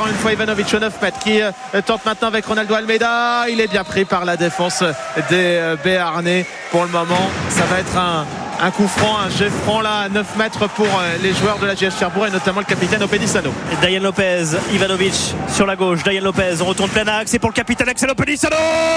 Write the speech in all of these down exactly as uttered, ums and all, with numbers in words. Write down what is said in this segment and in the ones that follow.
encore une fois Ivanovic au neuf mètres qui euh, tente maintenant avec Ronaldo Almeida. Il est bien pris par la défense des euh, Béarnais. Pour le moment, ça va être un Un coup franc, un jet franc là à neuf mètres pour les joueurs de la J S Cherbourg et notamment le capitaine Opedissano. Dayan Lopez, Ivanovic sur la gauche. Dayan Lopez, on retourne plein axe. Et pour le capitaine Axel Opedissano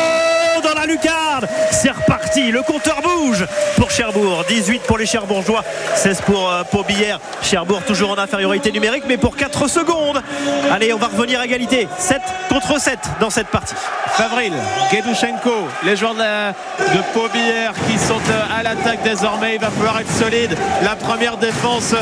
dans la lucarne. C'est reparti, le compteur bouge pour Cherbourg. dix-huit pour les Cherbourgeois, seize pour euh, Paubillère. Cherbourg toujours en infériorité numérique, mais pour quatre secondes. Allez, on va revenir à égalité. sept contre sept dans cette partie. Favril, Gedushenko, les joueurs de, la, de Paubillère qui sont à l'attaque désormais. Il va falloir être solide. La première défense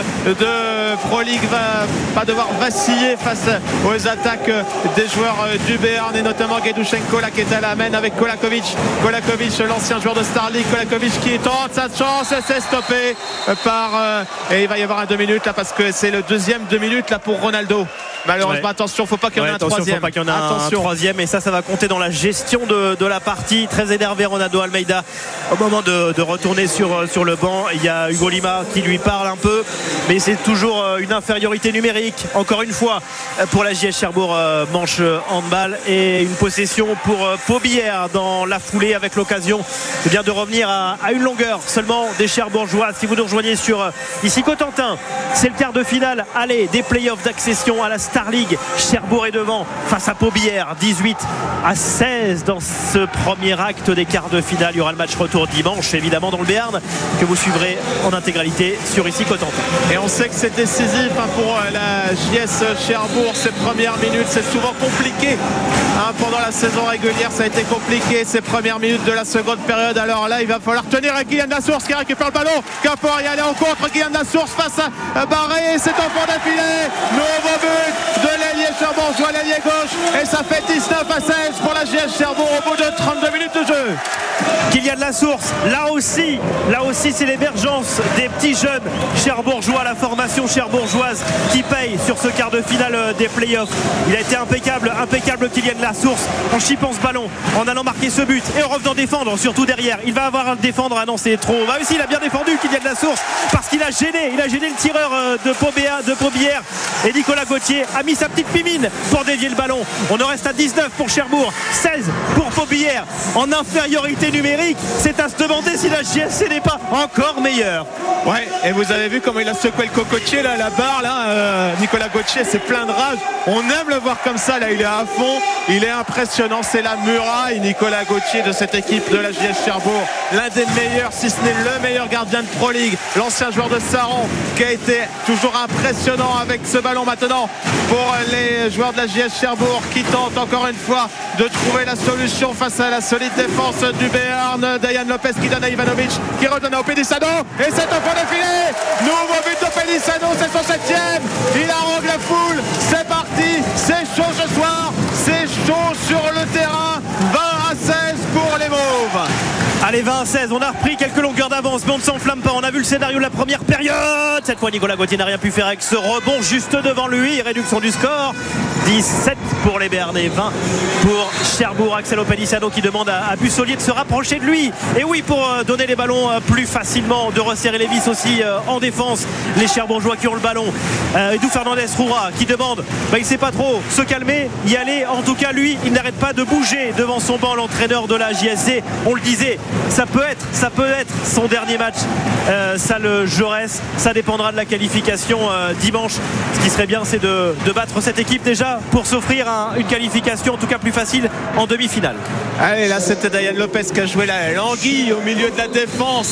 de Pro League va pas devoir vaciller face aux attaques des joueurs du Béarn et notamment Gedushenko là qui est à la main avec Kolakovic. Kolakovic, l'ancien joueur de Star League. Kolakovic qui tente sa chance et c'est stoppé par euh, et il va y avoir un deux minutes là parce que c'est le deuxième deux minutes là pour Ronaldo. Malheureusement, ouais. attention, faut pas qu'il y en ait ouais, un attention, troisième. Faut pas qu'il y en ait un troisième et ça, ça va compter dans la gestion de, de la partie. Très énervé Ronaldo Almeida au moment de, de retourner sur, sur le banc. Il y a Hugo Lima qui lui parle un peu, mais c'est toujours une infériorité numérique. Encore une fois pour la J S Cherbourg manche handball et une possession pour Paubillère dans la foulée avec l'occasion eh bien, de revenir à, à une longueur seulement des Cherbourgeois. Si vous nous rejoignez sur ici Cotentin, c'est le quart de finale aller des playoffs d'accession à la Star League. Cherbourg est devant face à Paubillère, dix-huit à seize dans ce premier acte des quarts de finale. Il y aura le match retour dimanche évidemment dans le Béarn que vous suivrez en intégralité sur ici Cotentin. Et on sait que c'est décisif hein, pour la J S Cherbourg. Ces premières minutes, c'est souvent compliqué hein, pendant la saison régulière, ça a été compliqué ces premières minutes de la seconde période. Alors là, il va falloir tenir à Guyane Lassource qui récupère le ballon. Capor y aller en contre. Guyane Lassource face à Barré. C'est en fond d'affilée. Nouveau but de l'ailier Cherbourgeois, l'ailier gauche. Et ça fait dix-neuf à seize pour la J S Cherbourg au bout de trente-deux minutes de jeu. Kylian Lassource, là aussi, là aussi c'est l'émergence des petits jeunes cherbourgeois, la formation cherbourgeoise qui paye sur ce quart de finale des playoffs. Il a été impeccable, impeccable Kylian Lassource en chipant ce ballon, en allant marquer ce but et en revenant défendre, surtout derrière. Il va avoir à le défendre, ah non c'est trop. Bah aussi il a bien défendu Kylian Lassource parce qu'il a gêné, il a gêné le tireur de Paubillère, de Paubillère et Nicolas Gauthier a mis sa petite pimine pour dévier le ballon. On en reste à dix-neuf pour Cherbourg, seize pour Paubillère en infériorité numérique. C'est à se demander si la J S C n'est pas encore meilleure. Ouais, et vous avez vu comment il a secoué le cocotier là, la barre là, euh, Nicolas Gauthier, c'est plein de rage. On aime le voir comme ça là, il est à fond, il est impressionnant, c'est la muraille Nicolas Gauthier de cette équipe de la J S Cherbourg, l'un des meilleurs, si ce n'est le meilleur gardien de Pro League, l'ancien joueur de Saran qui a été toujours impressionnant avec ce ballon maintenant pour les joueurs de la J S Cherbourg qui tentent encore une fois de trouver la solution face à la solide défense du Béarn. Dayan Lopez qui donne à Ivanovic qui redonne à Opedissano et c'est un fond de filet. Nouveau but d'Opedissano, c'est son septième. Il arrange la foule, c'est parti, c'est chaud ce soir, c'est chaud sur le terrain. Vingt à seize pour les Mauves. Allez, vingt à seize, on a repris quelques longueurs d'avance, mais on ne s'enflamme pas. On a vu le scénario de la première période. Cette fois, Nicolas Gauthier n'a rien pu faire avec ce rebond juste devant lui. Réduction du score. dix-sept pour les Béarnais, vingt pour Cherbourg. Axel Opedissano qui demande à, à Bussolier de se rapprocher de lui. Et oui, pour euh, donner les ballons euh, plus facilement, de resserrer les vis aussi euh, en défense. Les Cherbourgeois qui ont le ballon. Euh, Edou Fernandez Roura qui demande, bah, il ne sait pas trop se calmer, y aller. En tout cas, lui, il n'arrête pas de bouger devant son banc, l'entraîneur de la J S C. On le disait. Ça peut être, ça peut être son dernier match. Euh, ça le Jaurès, ça dépendra de la qualification euh, dimanche. Ce qui serait bien, c'est de, de battre cette équipe déjà pour s'offrir un, une qualification en tout cas plus facile en demi-finale. Allez, là c'était Dayan Lopez qui a joué la languille au milieu de la défense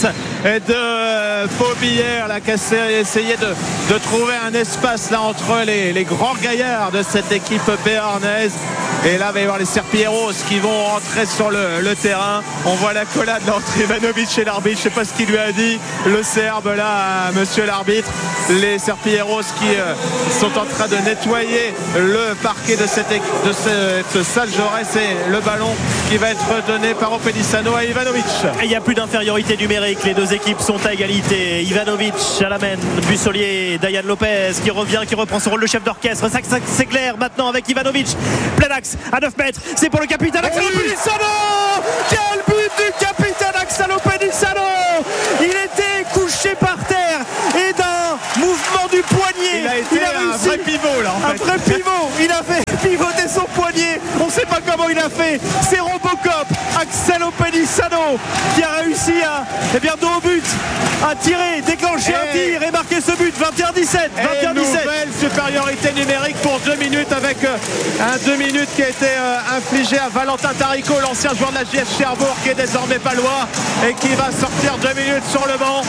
de Paubillère, là qui a essayé de, de trouver un espace là entre les, les grands gaillards de cette équipe béarnaise. Et là, il va y avoir les Serpilleros qui vont rentrer sur le, le terrain. On voit la collade entre Ivanovic et l'arbitre. Je ne sais pas ce qu'il lui a dit, le Serbe, là, monsieur l'arbitre. Les Serpilleros qui euh, sont en train de nettoyer le parquet de cette, de cette salle Jaurès et le ballon qui va être donné par Opedissano à Ivanovic. Il n'y a plus d'infériorité numérique. Les deux équipes sont à égalité. Ivanovic à la main, Bussolier, Dayan Lopez qui revient, qui reprend son rôle de chef d'orchestre. Ça, ça c'est clair maintenant avec Ivanovic. Plein axe à neuf mètres. C'est pour le capitaine Axel oui. Opedissano. Quel but du capitaine Axel Opedissano. Il était couché par terre et d'un mouvement du poignet. Il a été il a un réussi, vrai pivot là en un fait. vrai pivot. Il a fait marqué. C'est Robocop, Axel Openissano qui a réussi à, eh bien, dos au but, à tirer, déclencher et un tir et marquer ce but. vingt et un dix-sept. vingt et un dix-sept. Nouvelle supériorité numérique pour deux minutes avec un deux minutes qui a été infligé à Valentin Tarico, l'ancien joueur de la J S Cherbourg qui est désormais palois et qui va sortir deux minutes sur le banc.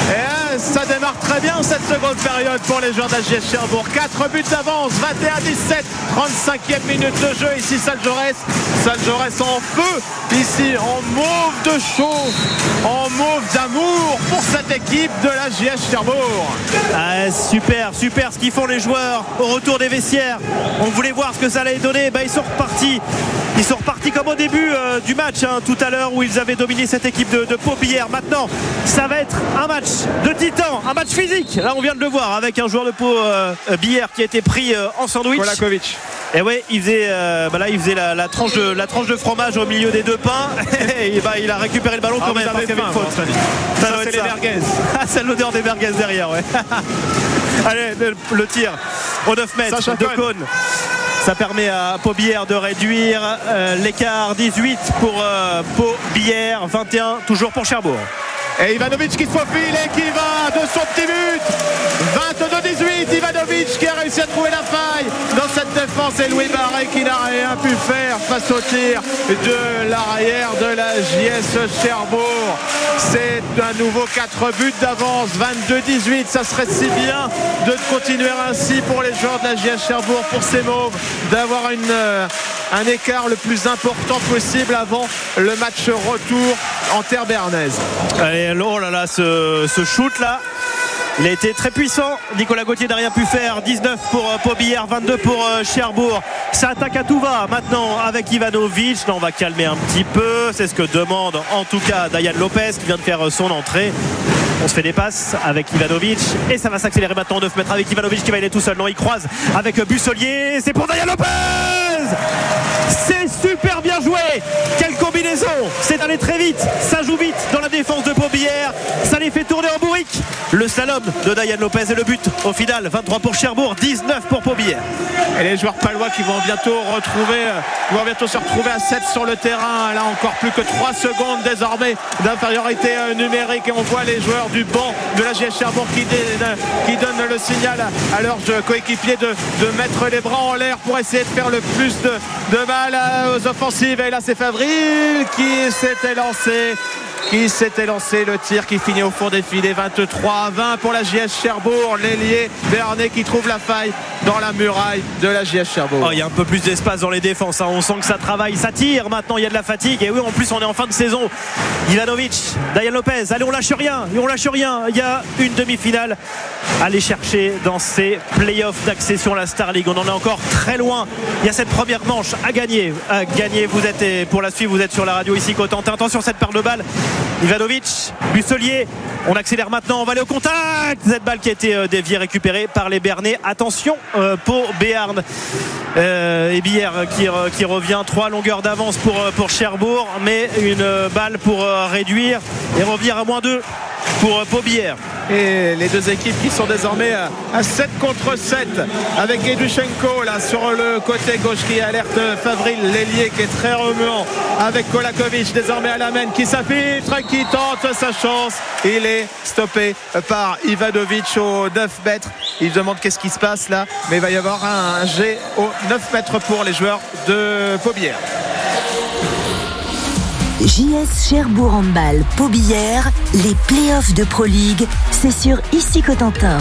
Et ça démarre très bien cette seconde période pour les joueurs de la J S Cherbourg. quatre buts d'avance, vingt et un dix-sept, trente-cinquième minute de jeu ici Salle Jaurès. Salle Jaurès en feu ici, en mauve de chauffe, en mauve d'amour pour cette équipe de la J S Cherbourg. Ah, super, super ce qu'ils font les joueurs au retour des vestiaires. On voulait voir ce que ça allait donner. Bah, ils sont repartis. Ils sont repartis comme au début euh, du match hein, tout à l'heure où ils avaient dominé cette équipe de, de Pau Billère. Maintenant, ça va être un match de titan, un match physique. Là, on vient de le voir avec un joueur de Pau euh, Billère qui a été pris euh, en sandwich. Kolakovic. Et ouais, il faisait, euh, bah là, il faisait la, la, tranche de, la tranche de fromage au milieu des deux pains. Et bah, il a récupéré le ballon ah, quand même parce qu'il y avait une faute. Ça, ça, ça c'est les merguez. Ah, c'est l'odeur des merguez derrière, ouais. Allez, le, le tir au neuf mètres de Cône. Ça permet à Pau Billère de réduire euh, l'écart. Dix-huit pour euh, Pau Billère, vingt et un toujours pour Cherbourg. Et Ivanovic qui se faufile et qui va de son petit but. vingt-deux dix-huit, Ivanovic qui a réussi à trouver la faille dans cette défense et Louis Barré qui n'a rien pu faire face au tir de l'arrière de la J S Cherbourg. C'est un nouveau quatre buts d'avance, vingt-deux dix-huit. Ça serait si bien de continuer ainsi pour les joueurs de la J S Cherbourg, pour ces Mauves, d'avoir une, euh, un écart le plus important possible avant le match retour en terre béarnaise. Allez, oh là là, ce, ce shoot là, il a été très puissant. Nicolas Gauthier n'a rien pu faire. dix-neuf pour euh, Pau Billère, vingt-deux pour euh, Cherbourg. Ça attaque à tout va maintenant avec Ivanovic. Là, on va calmer un petit peu. C'est ce que demande en tout cas Dayan Lopez qui vient de faire son entrée. On se fait des passes avec Ivanovic et ça va s'accélérer maintenant au neuf mètres avec Ivanovic qui va y aller tout seul. Non, il croise avec Bussolier. C'est pour Dayan Lopez. C'est super bien joué. Quelle combinaison. C'est allé très vite. Ça joue vite dans la défense de Pau Billère. Ça les fait tourner en bourrique. Le slalom de Dayan Lopez et le but au final. vingt-trois pour Cherbourg, dix-neuf pour Pau Billère. Et les joueurs palois qui vont bientôt retrouver, vont bientôt se retrouver à sept sur le terrain. Là encore plus que trois secondes désormais d'infériorité numérique. Et on voit les joueurs du banc de la J S Cherbourg qui, dé, qui donnent le signal à leurs coéquipiers de, de mettre les bras en l'air pour essayer de faire le plus de, de mal aux offensives. Et là c'est Favril qui s'était lancé qui s'était lancé le tir qui finit au fond des filets. Vingt-trois à vingt pour la J S Cherbourg. L'ailier Béarnais qui trouve la faille dans la muraille de la J S Cherbourg. Oh, il y a un peu plus d'espace dans les défenses hein. On sent que ça travaille, ça tire. Maintenant il y a de la fatigue. Et oui, en plus on est en fin de saison. Ivanovic, Dayan Lopez. Allez, on lâche rien. On lâche rien. Il y a une demi-finale à aller chercher dans ces playoffs d'accession à la Star League. On en est encore très loin. Il y a cette première manche à gagner. À gagner. Vous êtes, pour la suivre, vous êtes sur la radio ici Cotentin. Attention cette paire de balles. Ivanovic, Bussolier, on accélère maintenant, on va aller au contact. Cette balle qui a été déviée, récupérée par les Béarnais. Attention euh, pour Béarn euh, et Billère qui, qui revient. Trois longueurs d'avance pour, pour Cherbourg, mais une balle pour euh, réduire et revenir à moins deux pour Pau Billère. Et les deux équipes qui sont désormais à sept contre sept avec Edushenko là sur le côté gauche qui alerte Favril, l'ailier qui est très remuant avec Kolakovic désormais à la main qui s'infiltre, qui tente sa chance. Il est stoppé par Ivanovic au neuf mètres. Il demande qu'est-ce qui se passe là, mais il va y avoir un jet au neuf mètres pour les joueurs de Pau Billère. J S Cherbourg Handball Pau Billère, les playoffs de Pro League, c'est sur ici Cotentin.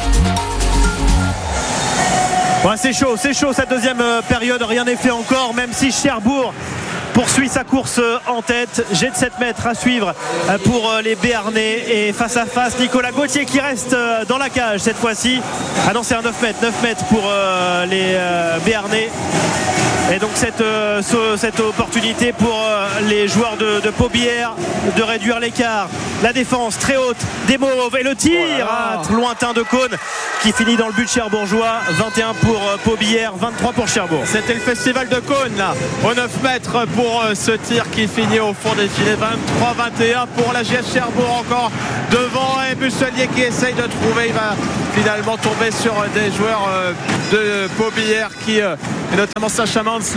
Ouais, c'est chaud, c'est chaud cette deuxième période, rien n'est fait encore, même si Cherbourg poursuit sa course en tête. Jet de sept mètres à suivre pour les Béarnais et face à face Nicolas Gauthier qui reste dans la cage cette fois-ci. Ah non, c'est un neuf mètres, neuf mètres pour les Béarnais. Et donc cette, euh, cette opportunité pour euh, les joueurs de, de Pau Billère de réduire l'écart. La défense très haute des Mauves et le tir oh ah, lointain de Cône qui finit dans le but cherbourgeois. vingt et un pour euh, Pau Billère, vingt-trois pour Cherbourg. C'était le festival de Cône là au neuf mètres pour euh, ce tir qui finit au fond des filets. Vingt-trois vingt et un pour la J S Cherbourg encore devant et Bussolier qui essaye de trouver. Il va finalement tomber sur des joueurs euh, de Pau Billère qui euh, et notamment Sacha Mans,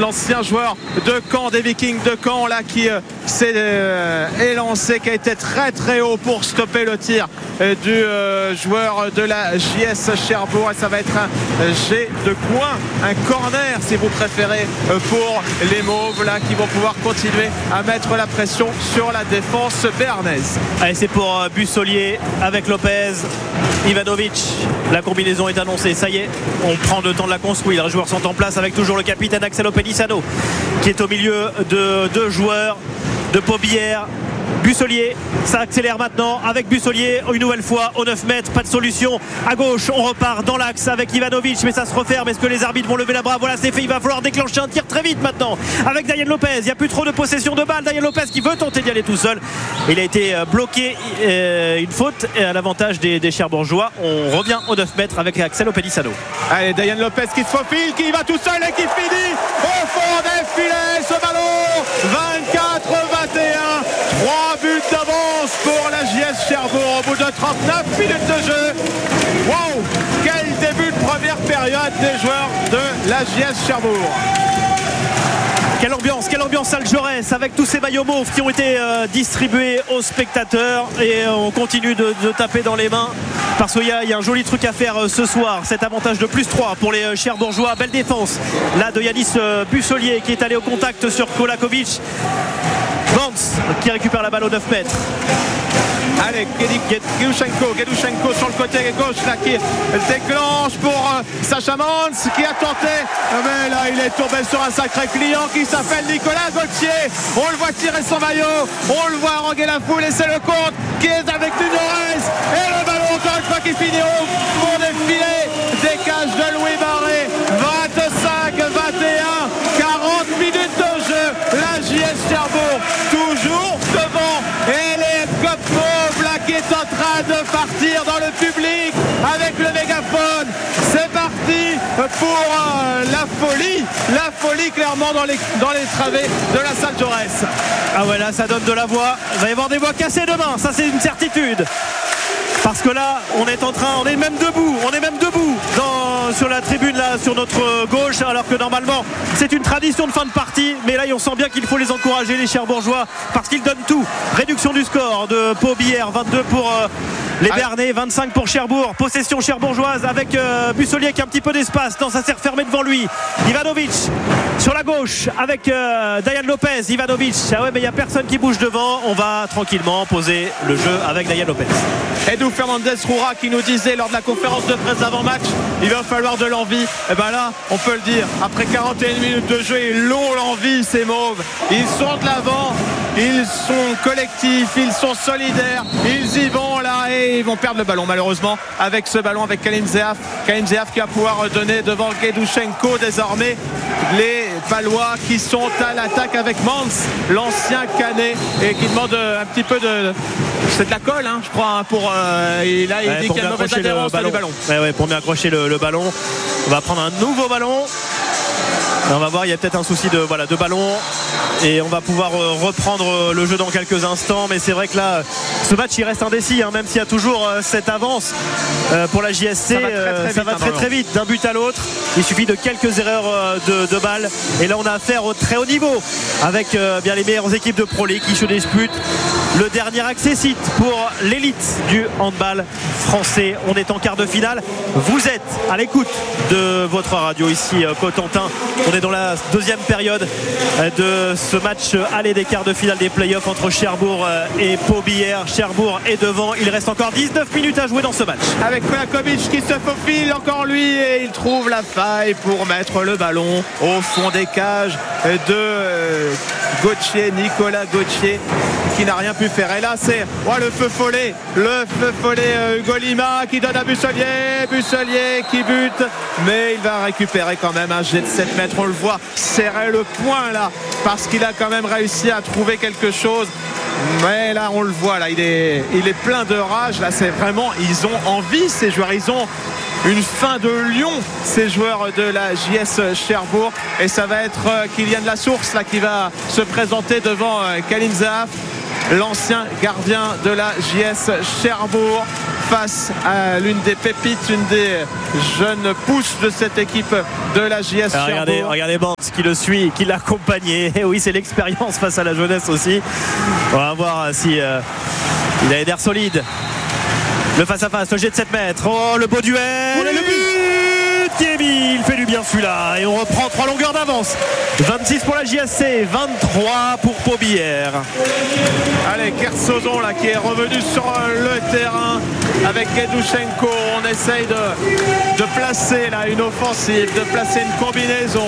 l'ancien joueur de Caen, des Vikings de Caen là qui euh, s'est euh, élancé, qui a été très très haut pour stopper le tir euh, du euh, joueur de la J S Cherbourg, et ça va être un jet de coin, un corner si vous préférez, euh, pour les Mauves là qui vont pouvoir continuer à mettre la pression sur la défense béarnaise. Allez, c'est pour euh, Bussolier avec Lopez, Ivanovic. La combinaison est annoncée, ça y est, on prend le temps de la construire. Les joueurs sont en place avec toujours le capitaine Axel Pelissano qui est au milieu de deux joueurs de Paubière. Bussolier, ça accélère maintenant avec Bussolier une nouvelle fois au neuf mètres, pas de solution à gauche, on repart dans l'axe avec Ivanovic, mais ça se referme. Est-ce que les arbitres vont lever la bras? Voilà, c'est fait, il va falloir déclencher un tir très vite maintenant avec Daniel Lopez. Il n'y a plus trop de possession de balle. Daniel Lopez qui veut tenter d'y aller tout seul, il a été bloqué, euh, une faute à l'avantage des, des Cherbourgeois. On revient au neuf mètres avec Axel Pelissano. Allez, Daniel Lopez qui se faufile, qui va tout seul et qui finit au fond des filets ce ballon. Vingt-quatre vingt et un, trois buts d'avance pour la J S Cherbourg au bout de trente-neuf minutes de jeu. Wow, quel début de première période des joueurs de la J S Cherbourg. Quelle ambiance, quelle ambiance Salle Jaurès avec tous ces maillots mauves qui ont été euh, distribués aux spectateurs, et euh, on continue de, de taper dans les mains parce qu'il y, y a un joli truc à faire euh, ce soir. Cet avantage de plus trois pour les euh, Cherbourgeois. Belle défense là de Yanis euh, Bussolier qui est allé au contact sur Kolakovic. Vance qui récupère la balle au neuf mètres. Allez, Gedushenko, Gedushenko sur le côté gauche là qui déclenche pour euh, Sacha Mans qui a tenté, mais là il est tombé sur un sacré client qui s'appelle Nicolas Gauthier. On le voit tirer son maillot, on le voit haranguer la foule, et c'est le compte qui est avec Nunez, et le ballon encore une fois qui finit au fond des filets des cages de Louis Barré. Vingt-cinq vingt et un, quarante minutes de jeu, la J S Cherbourg toujours devant, et les Copos là qui est en train de partir dans le public avec le mégaphone. C'est parti pour euh, la folie, la folie clairement dans les, dans les travées de la Salle Jaurès. Ah ouais, là ça donne de la voix, il va y avoir des voix cassées demain, ça c'est une certitude. Parce que là, on est en train, on est même debout, on est même debout dans, sur la tribune là, sur notre gauche, alors que normalement c'est une tradition de fin de partie. Mais là, on sent bien qu'il faut les encourager, les Cherbourgeois, parce qu'ils donnent tout. Réduction du score de Paubière, vingt-deux pour euh, les Béarnais, vingt-cinq pour Cherbourg. Possession cherbourgeoise avec euh, Bussolier qui a un petit peu d'espace. Non, ça s'est refermé devant lui. Ivanovic sur la gauche avec euh, Dayan Lopez. Ivanovic, ah ouais, mais il n'y a personne qui bouge devant. On va tranquillement poser le jeu avec Dayan Lopez. Edou Fernandez Roura qui nous disait lors de la conférence de presse d'avant-match, il va falloir de l'envie. Et bien là, on peut le dire, après quarante et une minutes de jeu, ils l'ont l'envie, ces Mauves. Ils sont de l'avant, ils sont collectifs, ils sont solidaires, ils y vont là et ils vont perdre le ballon malheureusement avec ce ballon, avec Kalim Zeaf. Kalim Zeaf qui va pouvoir donner devant Gedushenko désormais. Les Palois qui sont à l'attaque avec Mans, l'ancien Canet, et qui demande un petit peu de... C'est de la colle, hein, je crois, pour... Euh, il a, il ouais, dit qu'il y a une mauvaise adhérence du ballon. Ouais, ouais, pour bien accrocher le, le ballon. On va prendre un nouveau ballon. Et on va voir, il y a peut-être un souci de, voilà, de ballon, et on va pouvoir euh, reprendre le jeu dans quelques instants. Mais c'est vrai que là, ce match il reste indécis, hein, même s'il y a toujours euh, cette avance euh, pour la J S C. Ça va très très, euh, vite, ça va très, très vite d'un but à l'autre. Il suffit de quelques erreurs euh, de, de balles, et là on a affaire au très haut niveau avec euh, bien les meilleures équipes de Pro League qui se disputent le dernier accès-site pour l'élite du handball français. On est en quart de finale. Vous êtes à l'écoute de votre radio ici Cotentin. On est dans la deuxième période de ce match aller des quarts de finale des playoffs entre Cherbourg et Paubière. Cherbourg est devant. Il reste encore dix-neuf minutes à jouer dans ce match. Avec Kolakovic qui se faufile encore lui, et il trouve la faille pour mettre le ballon au fond des cages de Gauthier, Nicolas Gauthier, qui n'a rien pu faire. Et là c'est oh, le feu follet, le feu follet euh, Hugo Lima qui donne à Bussolier, Bussolier qui bute, mais il va récupérer quand même un jet de sept mètres. On le voit serrer le poing là, parce qu'il a quand même réussi à trouver quelque chose. Mais là on le voit là, il est, il est plein de rage là, c'est vraiment, ils ont envie ces joueurs, ils ont une fin de lion ces joueurs de la J S Cherbourg, et ça va être euh, Kylian Lassource là qui va se présenter devant euh, Kalim Zaaf, l'ancien gardien de la J S Cherbourg. face à l'une des pépites, une des jeunes pousses de cette équipe de la J S ah, Cherbourg. Regardez, regardez Bantz qui le suit, qui l'accompagne. Et oui, c'est l'expérience face à la jeunesse aussi. On va voir si euh, il a l'air solide. Le face à face, le jet de sept mètres. Oh, le beau duel. Oui. Et le but qui est mis. Il fait du bien celui-là. Et on reprend trois longueurs d'avance. vingt-six pour la J S C, vingt-trois pour Paubillère. Allez, Kersozon là qui est revenu sur le terrain avec Gedushenko. On essaye de, de placer là une offensive, de placer une combinaison.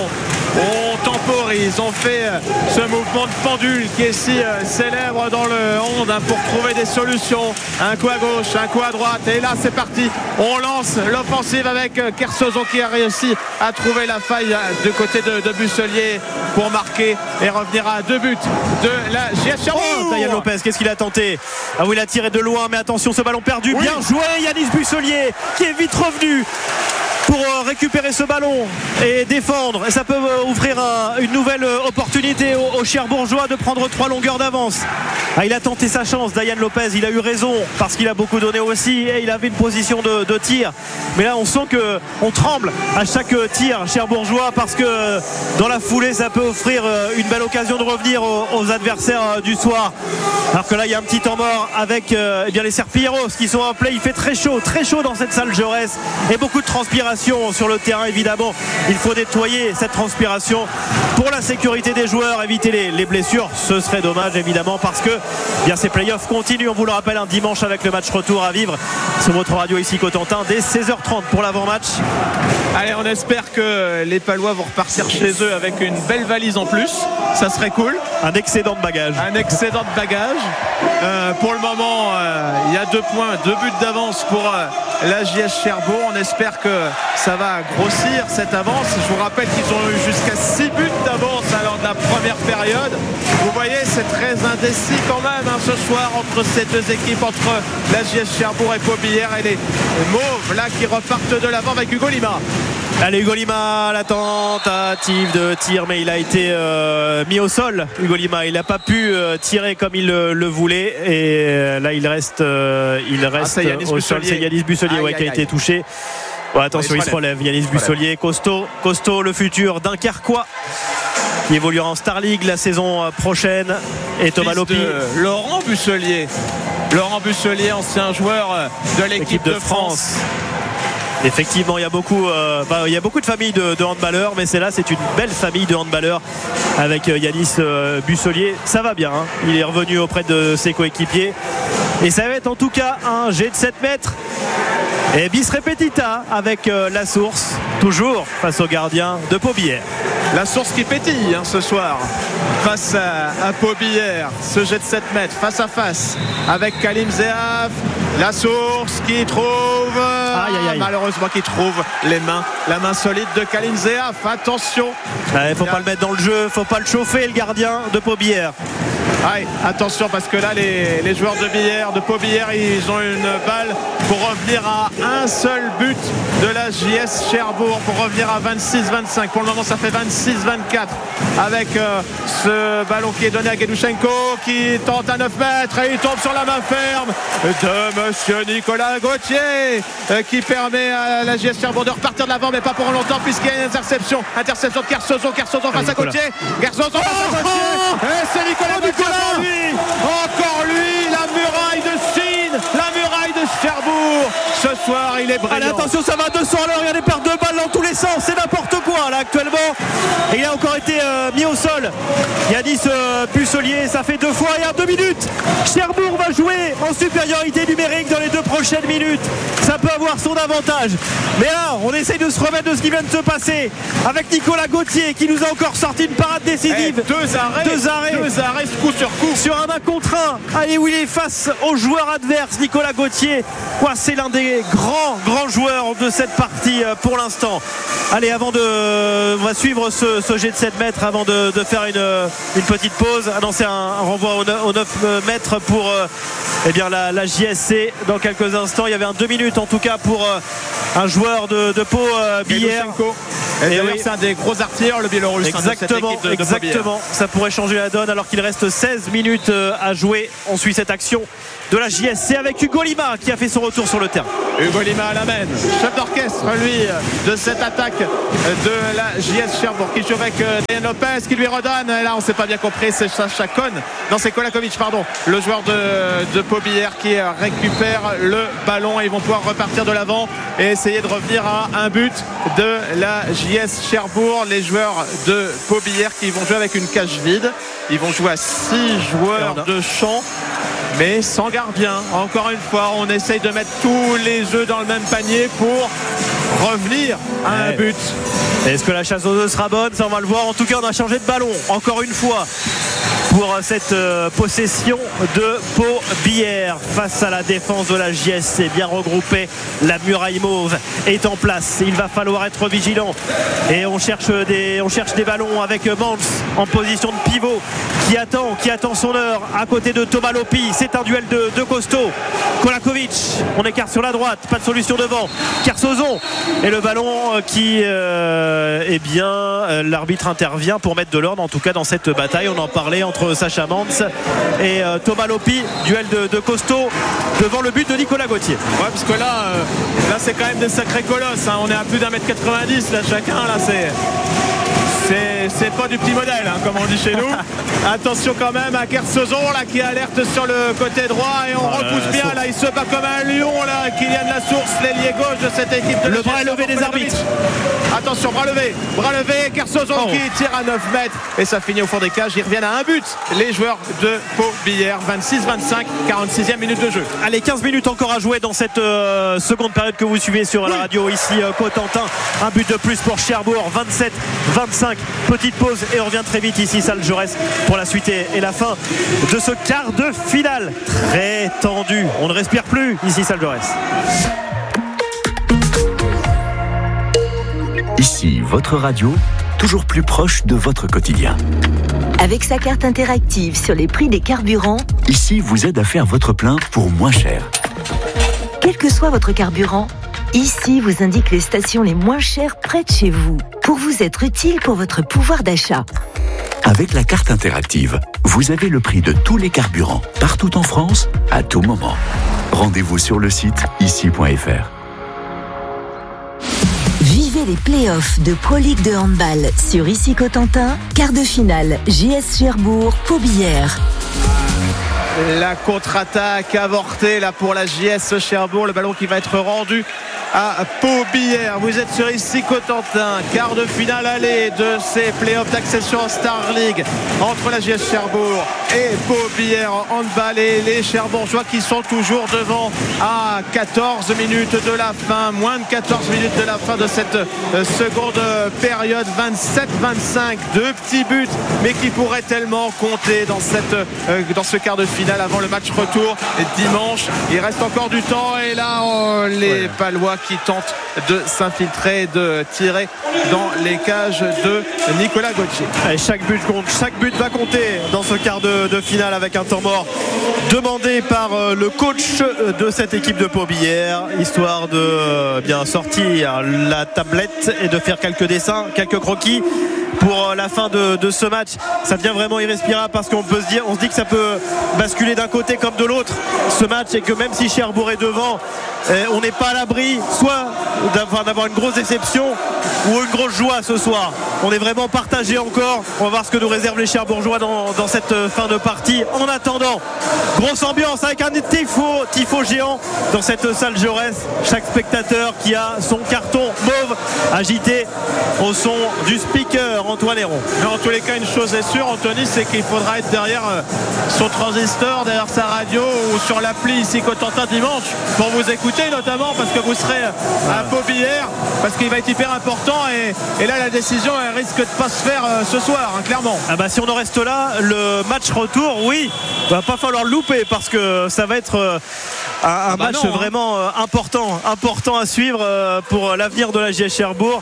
On temporise, on fait ce mouvement de pendule qui est si euh, célèbre dans le monde hein, pour trouver des solutions. Un coup à gauche, un coup à droite. Et là c'est parti. On lance l'offensive avec euh, Kersozon qui a réussi à trouver la faille euh, du côté de, de Busselier pour marquer et revenir à deux buts de la J S Cherbourg. Oh, Dayan Lopez, qu'est-ce qu'il a tenté? Ah oui, il a tiré de loin, mais attention, ce ballon perdu. Oui. Bien joué, Yanis Busselier qui est vite revenu pour récupérer ce ballon et défendre. Et ça peut ouvrir un, une nouvelle opportunité aux, aux Cherbourgeois de prendre trois longueurs d'avance. Ah, il a tenté sa chance, Dayan Lopez. Il a eu raison parce qu'il a beaucoup donné aussi et il avait une position de, de tir. Mais là, on sent qu'on tremble à chaque tir cherbourgeois parce que dans la foulée, ça peut offrir une belle occasion de revenir aux, aux adversaires du soir. Alors que là, il y a un petit temps mort avec euh, eh bien, les Serpilleros qui sont en play. Il fait très chaud, très chaud dans cette salle Jaurès et beaucoup de transpiration sur le terrain. Évidemment, il faut nettoyer cette transpiration pour la sécurité des joueurs, éviter les, les blessures. Ce serait dommage évidemment parce que eh bien, ces playoffs continuent. On vous le rappelle, un dimanche avec le match retour à vivre sur votre radio ici Cotentin dès seize heures trente pour l'avant-match. Allez, on espère que les Palois vont repartir chez eux avec une belle valise en plus. Ça serait cool. Un excédent de bagages. Un excédent de bagages. Euh, pour le moment, euh, il y a deux points, deux buts d'avance pour euh, la J S Cherbourg. On espère que ça va grossir cette avance. Je vous rappelle qu'ils ont eu jusqu'à six buts d'avance lors de la première période. Vous voyez, c'est très indécis quand même hein, ce soir entre ces deux équipes, entre la J S Cherbourg et Paubillère et les Mauves là qui repartent de l'avant avec Hugo Lima. Allez, Hugo Lima, la tentative de tir, mais il a été euh, mis au sol. Hugo Lima, il n'a pas pu euh, tirer comme il le, le voulait. Et euh, là, il reste, euh, il reste ah, au sol. C'est Yanis Busselier ouais, qui a été touché. Ouais, attention, il se relève. Yanis Busselier, costaud, costaud, le futur Dunkerquois qui évoluera en Star League la saison prochaine. Et Thomas Lopi. Laurent Busselier. Laurent Busselier, ancien joueur de l'équipe de, de France. France. Effectivement, il y a beaucoup, euh, bah, il y a beaucoup de familles de, de handballeurs, mais c'est là, c'est une belle famille de handballeurs avec Yanis euh, Busselier. Ça va bien, hein. Il est revenu auprès de ses coéquipiers. Et ça va être en tout cas un jet de sept mètres. Et bis repetita avec euh, la source, toujours face au gardien de Paubillère. La source qui pétille hein, ce soir face à, à Paubillère. Ce jet de sept mètres face à face avec Kalim Zéaf. La source qui trouve aïe, aïe, aïe. malheureusement qui trouve les mains, la main solide de Kalim Zéaf. Attention. Il ne faut pas le mettre dans le jeu, faut pas le chauffer le gardien de Paubillère. Aïe, attention parce que là les, les joueurs de Billère, de Paubillère, ils ont une balle pour revenir à un seul but de la J S Cherbourg pour revenir à vingt-six vingt-cinq. Pour le moment ça fait vingt-six vingt-quatre avec euh, ce ballon qui est donné à Gedushenko qui tente à neuf mètres et il tombe sur la main ferme de monsieur Nicolas Gauthier euh, qui permet à la J S Cherbourg de repartir de l'avant mais pas pour longtemps puisqu'il y a une interception. Interception de Kersozon, Kersozon face à Gauthier. Kersozon face à Gauthier. Et c'est Nicolas Gauthier. Lui. Encore lui, la muraille de Chine, la muraille de Cherbourg. Ce soir, il est brillant. Allez, attention, ça va à deux cents à l'heure. Il y a des pertes de balles dans tous les sens. C'est n'importe quoi là actuellement. Et il a encore été euh, mis au sol. Yanis euh, Busselier, ça fait deux fois et à deux minutes. Cherbourg va jouer en supériorité numérique dans les deux prochaines minutes. Ça peut avoir son avantage. Mais là, on essaye de se remettre de ce qui vient de se passer avec Nicolas Gauthier qui nous a encore sorti une parade décisive. Eh, deux arrêts. Deux arrêts. Deux arrêts coup sur coup. Sur un un contre un. Allez, où il est face au joueur adverse, Nicolas Gauthier. Quoi, c'est l'un des grands, grands joueurs de cette partie pour l'instant. Allez, avant de. On va suivre ce, ce jet de sept mètres avant de, de faire une, une petite pause. Annoncer un, un renvoi aux neuf mètres pour euh, eh bien, la, la J S C dans quelques instants. Il y avait un deux minutes en tout cas pour euh, un joueur de, de Pau euh, Billère. Et, et d'ailleurs, oui. c'est un des gros artilleurs, le Biélorusse. Exactement, de, de exactement. Pobière. Ça pourrait changer la donne alors qu'il reste seize minutes à jouer. On suit cette action de la J S C avec Hugo Lima qui a fait son retour sur le terrain. Hugo Lima l'amène, chef d'orchestre lui de cette attaque de la J S Cherbourg qui joue avec Dayan Lopez qui lui redonne. Et là on ne s'est pas bien compris, c'est Sacha Cohn, non c'est Kolakovic pardon, le joueur de, de Pobière qui récupère le ballon et ils vont pouvoir repartir de l'avant et essayer de revenir à un but de la J S Cherbourg. Les joueurs de Pobière qui vont jouer avec une cage vide, ils vont jouer à six joueurs de champ mais sans gardien. Encore une fois, on essaye de mettre tous les œufs dans le même panier pour revenir à un but. Est-ce que la chasse aux œufs sera bonne? Ça on va le voir. En tout cas on a changé de ballon encore une fois pour cette euh, possession de Pobière face à la défense de la J S C bien regroupée. La muraille mauve est en place, il va falloir être vigilant et on cherche des, on cherche des ballons avec Mans en position de pivot qui attend, qui attend son heure à côté de Thomas Lopi. C'est un duel de, de costaud. Kolakovic, on écarte sur la droite, pas de solution devant. Kersozon et le ballon qui euh, eh bien euh, l'arbitre intervient pour mettre de l'ordre en tout cas dans cette bataille. On en parlait entre Sacha Mans et euh, Thomas Lopi, duel de, de costaud devant le but de Nicolas Gauthier. Ouais, parce que là, euh, là c'est quand même des sacrés colosses, hein. On est à plus d'un mètre quatre-vingt-dix là chacun, là c'est. C'est, c'est pas du petit modèle hein, comme on dit chez nous. Attention quand même à Kersozon là qui alerte sur le côté droit et on oh repousse là, bien source. Là il se bat comme un lion là. Kylian Lasource, l'ailier gauche de cette équipe de le bras levé des arbitres. Attention, bras levé, bras levé, Kersozon oh. qui tire à neuf mètres et ça finit au fond des cages. Ils reviennent à un but, les joueurs de Pobière. Vingt-six vingt-cinq, quarante-sixième minute de jeu. Allez, quinze minutes encore à jouer dans cette euh, seconde période que vous suivez sur oui. la radio ici euh, Cotentin. Un but de plus pour Cherbourg, vingt-sept vingt-cinq. Petite pause et on revient très vite ici Salle Jaurès pour la suite et la fin de ce quart de finale très tendu. On ne respire plus ici Salle Jaurès. Ici votre radio, toujours plus proche de votre quotidien. Avec sa carte interactive sur les prix des carburants, Ici vous aide à faire votre plein pour moins cher. Quel que soit votre carburant, Ici vous indique les stations les moins chères près de chez vous, pour vous être utile pour votre pouvoir d'achat. Avec la carte interactive, vous avez le prix de tous les carburants, partout en France, à tout moment. Rendez-vous sur le site ici point f r. Vivez les playoffs de Pro League de handball sur Ici Cotentin, quart de finale J S Cherbourg, Pobière. La contre-attaque avortée là pour la J S Cherbourg, le ballon qui va être rendu à Pobière. Vous êtes sur Ici Cotentin, quart de finale aller de ces playoffs d'accession en Star League entre la J S Cherbourg et Pobière en handball et les Cherbourgeois qui sont toujours devant à quatorze minutes de la fin, moins de quatorze minutes de la fin de cette seconde période. Vingt-sept vingt-cinq, deux petits buts mais qui pourraient tellement compter dans, cette, dans ce quart de finale avant le match retour dimanche. Il reste encore du temps et là oh, les ouais. Palois qui tentent de s'infiltrer, de tirer dans les cages de Nicolas Gauthier. Allez, chaque but compte, chaque but va compter dans ce quart de, de finale avec un temps mort demandé par euh, le coach de cette équipe de Pobière, histoire de euh, bien sortir la tablette et de faire quelques dessins, quelques croquis pour la fin de, de ce match. Ça devient vraiment irrespirable parce qu'on peut se dire, on se dit que ça peut basculer d'un côté comme de l'autre ce match et que même si Cherbourg est devant, eh, on n'est pas à l'abri soit d'avoir, d'avoir une grosse déception ou une grosse joie ce soir. On est vraiment partagé encore. On va voir ce que nous réservent les Cherbourgeois dans, dans cette fin de partie. En attendant, grosse ambiance avec un tifo, tifo géant dans cette salle Jaurès. Chaque spectateur qui a son carton mauve agité au son du speaker Antoine Héron. Mais en tous les cas, une chose est sûre, Anthony, c'est qu'il faudra être derrière son transistor, derrière sa radio ou sur l'appli Ici Cotentin dimanche pour vous écouter notamment parce que vous serez à Pobière parce qu'il va être hyper important et, et là la décision elle risque de pas se faire euh, ce soir hein, clairement. Ah bah si on en reste là, le match retour, oui, va pas falloir le louper parce que ça va être euh, un, un ah bah match non, vraiment hein. euh, important, important à suivre euh, pour l'avenir de la J S Cherbourg.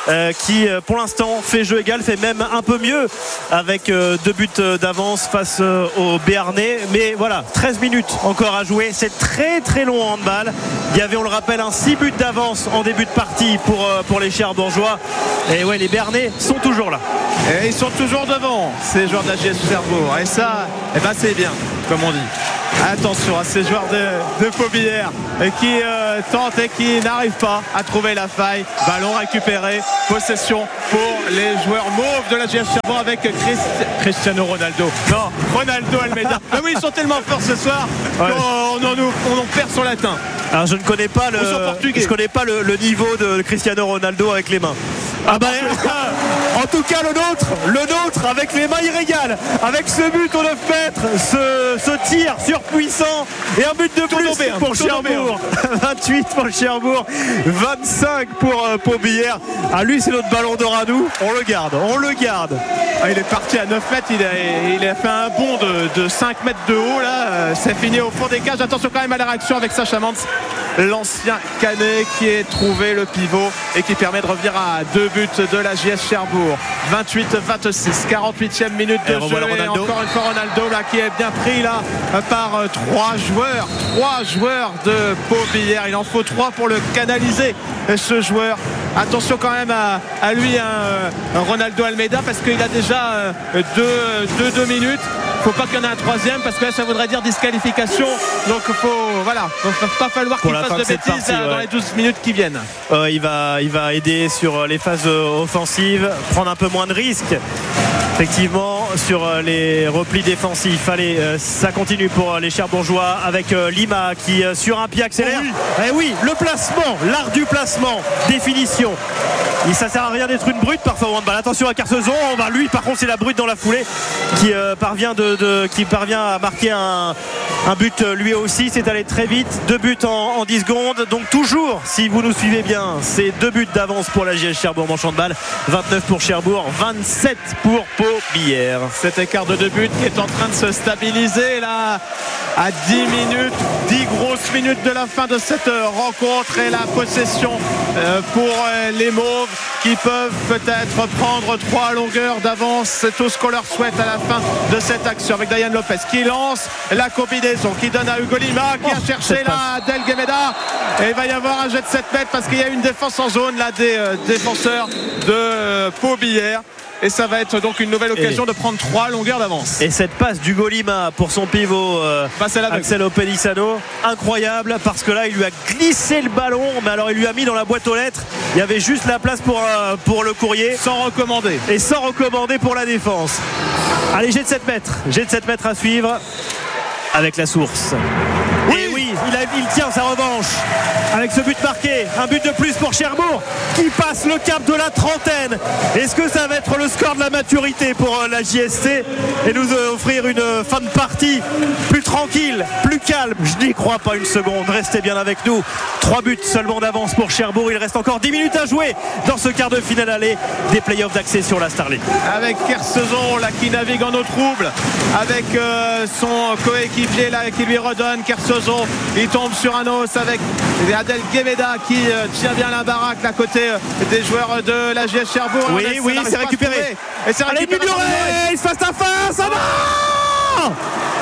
euh, qui euh, pour l'instant fait jeu égal, fait même un peu mieux avec euh, deux buts d'avance face euh, aux Béarnais. Mais voilà, treize minutes encore à jouer, c'est très très long en handball. Il y avait, on le rappelle, un six buts d'avance en début de partie pour, euh, pour les Cherbourgeois. Et ouais, les Béarnais sont toujours là. Et ils sont toujours devant, ces joueurs de la J S Cherbourg. Et ça, eh ben c'est bien, comme on dit. Attention à ces joueurs de, de Paubillère qui euh, tentent et qui n'arrivent pas à trouver la faille. Ballon récupéré, possession pour les joueurs mauves de la J S Cherbourg avec Christ... Cristiano Ronaldo. Non, Ronaldo Almeida. Ah oui, ils sont tellement forts ce soir ouais. qu'on en, on en perd son latin. Alors je ne connais pas le, je connais pas le, le niveau de Cristiano Ronaldo avec les mains. Ah bah, en tout cas le nôtre, le nôtre avec les mains il régale. Avec ce but au neuf mètres, ce, ce tir surpuissant et un but de plus pour Cherbourg. vingt-huit pour Cherbourg, vingt-cinq pour euh, Paubillère. Ah lui c'est notre ballon d'or à nous, on le garde, on le garde. Ah, il est parti à neuf mètres, il a, il a fait un bond de, de cinq mètres de haut là, c'est fini au fond des cages. Attention quand même à la réaction avec Sacha Mantz, l'ancien Canet qui est trouvé le pivot et qui permet de revenir à deux buts de la J S Cherbourg. vingt-huit vingt-six, quarante-huitième minute de jeu et encore une fois Ronaldo là qui est bien pris là par trois joueurs trois joueurs de Paubillère. Il en faut trois pour le canaliser, ce joueur. Attention quand même à, à lui un, un Ronaldo Almeida parce qu'il a déjà deux, deux, deux minutes. Il ne faut pas qu'il y en ait un troisième parce que là ça voudrait dire disqualification. Donc il faut voilà, il ne va pas falloir qu'il fasse de bêtises partie, ouais. dans les douze minutes qui viennent. Euh, il, va, il va aider sur les phases offensives, prendre un peu moins de risques. Effectivement, sur les replis défensifs. Allez, ça continue pour les Cherbourgeois avec Lima qui sur un pied accélère. Oui. Eh oui, le placement, l'art du placement, définition. Et ça sert à rien d'être une brute parfois au handball. Attention à Carsezon, bah, lui par contre c'est la brute dans la foulée qui euh, parvient de, de qui parvient à marquer un, un but lui aussi. C'est allé très vite, deux buts en, en dix secondes. Donc toujours, si vous nous suivez bien, c'est deux buts d'avance pour la J S Cherbourg en handball. vingt-neuf pour Cherbourg, vingt-sept pour Paubillère. Cet écart de deux buts qui est en train de se stabiliser là à dix minutes, dix grosses minutes de la fin de cette rencontre et la possession euh, pour euh, les Mauves qui peuvent peut-être prendre trois longueurs d'avance. C'est tout ce qu'on leur souhaite à la fin de cette action avec Diane Lopez qui lance la combinaison, qui donne à Hugo Lima qui oh, a cherché là Del Guemeda et il va y avoir un jet de sept mètres parce qu'il y a une défense en zone là des euh, défenseurs de euh, Paubillère. Et ça va être donc une nouvelle occasion et de prendre trois longueurs d'avance. Et cette passe d'Hugo Lima pour son pivot euh, Axel Opelissano, incroyable parce que là il lui a glissé le ballon, mais alors il lui a mis dans la boîte aux lettres. Il y avait juste la place pour, euh, pour le courrier. Sans recommander. Et sans recommander pour la défense. Allez, jet de sept mètres. Jet de sept mètres à suivre avec la source. Oui. Et oui, il, a, il tient sa revanche avec ce but marqué. Un but de plus pour Cherbourg qui passe le cap de la trentaine. Est-ce que ça va être le score de la maturité pour la J S C et nous offrir une fin de partie plus tranquille, plus calme? Je n'y crois pas une seconde. Restez bien avec nous. Trois buts seulement d'avance pour Cherbourg. Il reste encore dix minutes à jouer dans ce quart de finale aller des playoffs d'accès sur la Star League. Avec Kersezon là qui navigue en eau trouble avec euh, son coéquipier là qui lui redonne. Kersezon, il tombe sur un os avec Adel Guemeda qui euh, tient bien la baraque à côté euh, des joueurs de la J S Cherbourg. Oui, oui, oui, c'est récupéré. Et c'est récupéré. Allez, il se passe à face. Ah non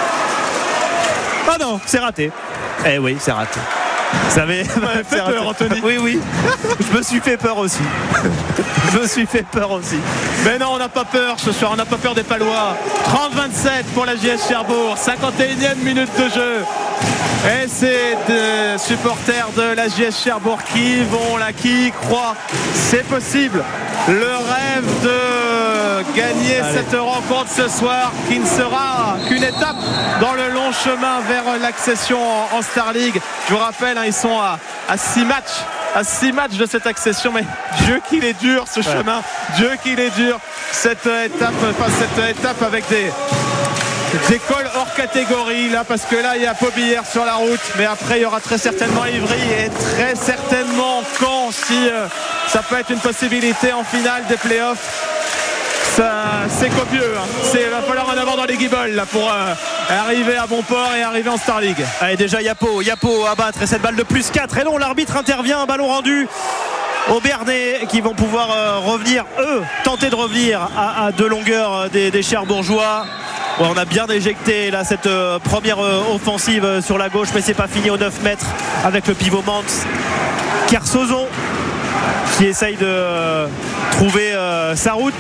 Ah non, c'est raté. Eh oui, c'est raté. Ça avait fait peur, Anthony. Oui, oui. Je me suis fait peur aussi. Je me suis fait peur aussi. Mais non, on n'a pas peur ce soir. On n'a pas peur des Palois. trente vingt-sept pour la J S Cherbourg. cinquante et unième minute de jeu. Et c'est des supporters de la J S Cherbourg qui vont là, qui y croient. C'est possible. Le rêve de gagner Allez. cette rencontre ce soir, qui ne sera qu'une étape dans le long chemin vers l'accession en, en Star League. Je vous rappelle, hein, ils sont à, à six matchs. À six matchs de cette accession, mais Dieu qu'il est dur ce ouais. chemin. Dieu qu'il est dur cette étape, enfin cette étape avec des des cols hors catégorie là, parce que là il y a Paubillère sur la route, mais après il y aura très certainement Ivry et très certainement Caen si euh, ça peut être une possibilité en finale des playoffs. Ça, c'est copieux, hein. Il va falloir en avoir dans les guibolles là, pour euh, arriver à bon port et arriver en Star League. Allez, déjà Yapo, Yapo à battre et cette balle de plus quatre. Et non, l'arbitre intervient, un ballon rendu aux Bernais qui vont pouvoir euh, revenir, eux, tenter de revenir à, à deux longueurs des, des Cherbourgeois. Ouais, on a bien éjecté là cette euh, première euh, offensive euh, sur la gauche, mais c'est pas fini au neuf mètres avec le pivot Mans Kersozon qui essaye de euh, trouver euh, sa route.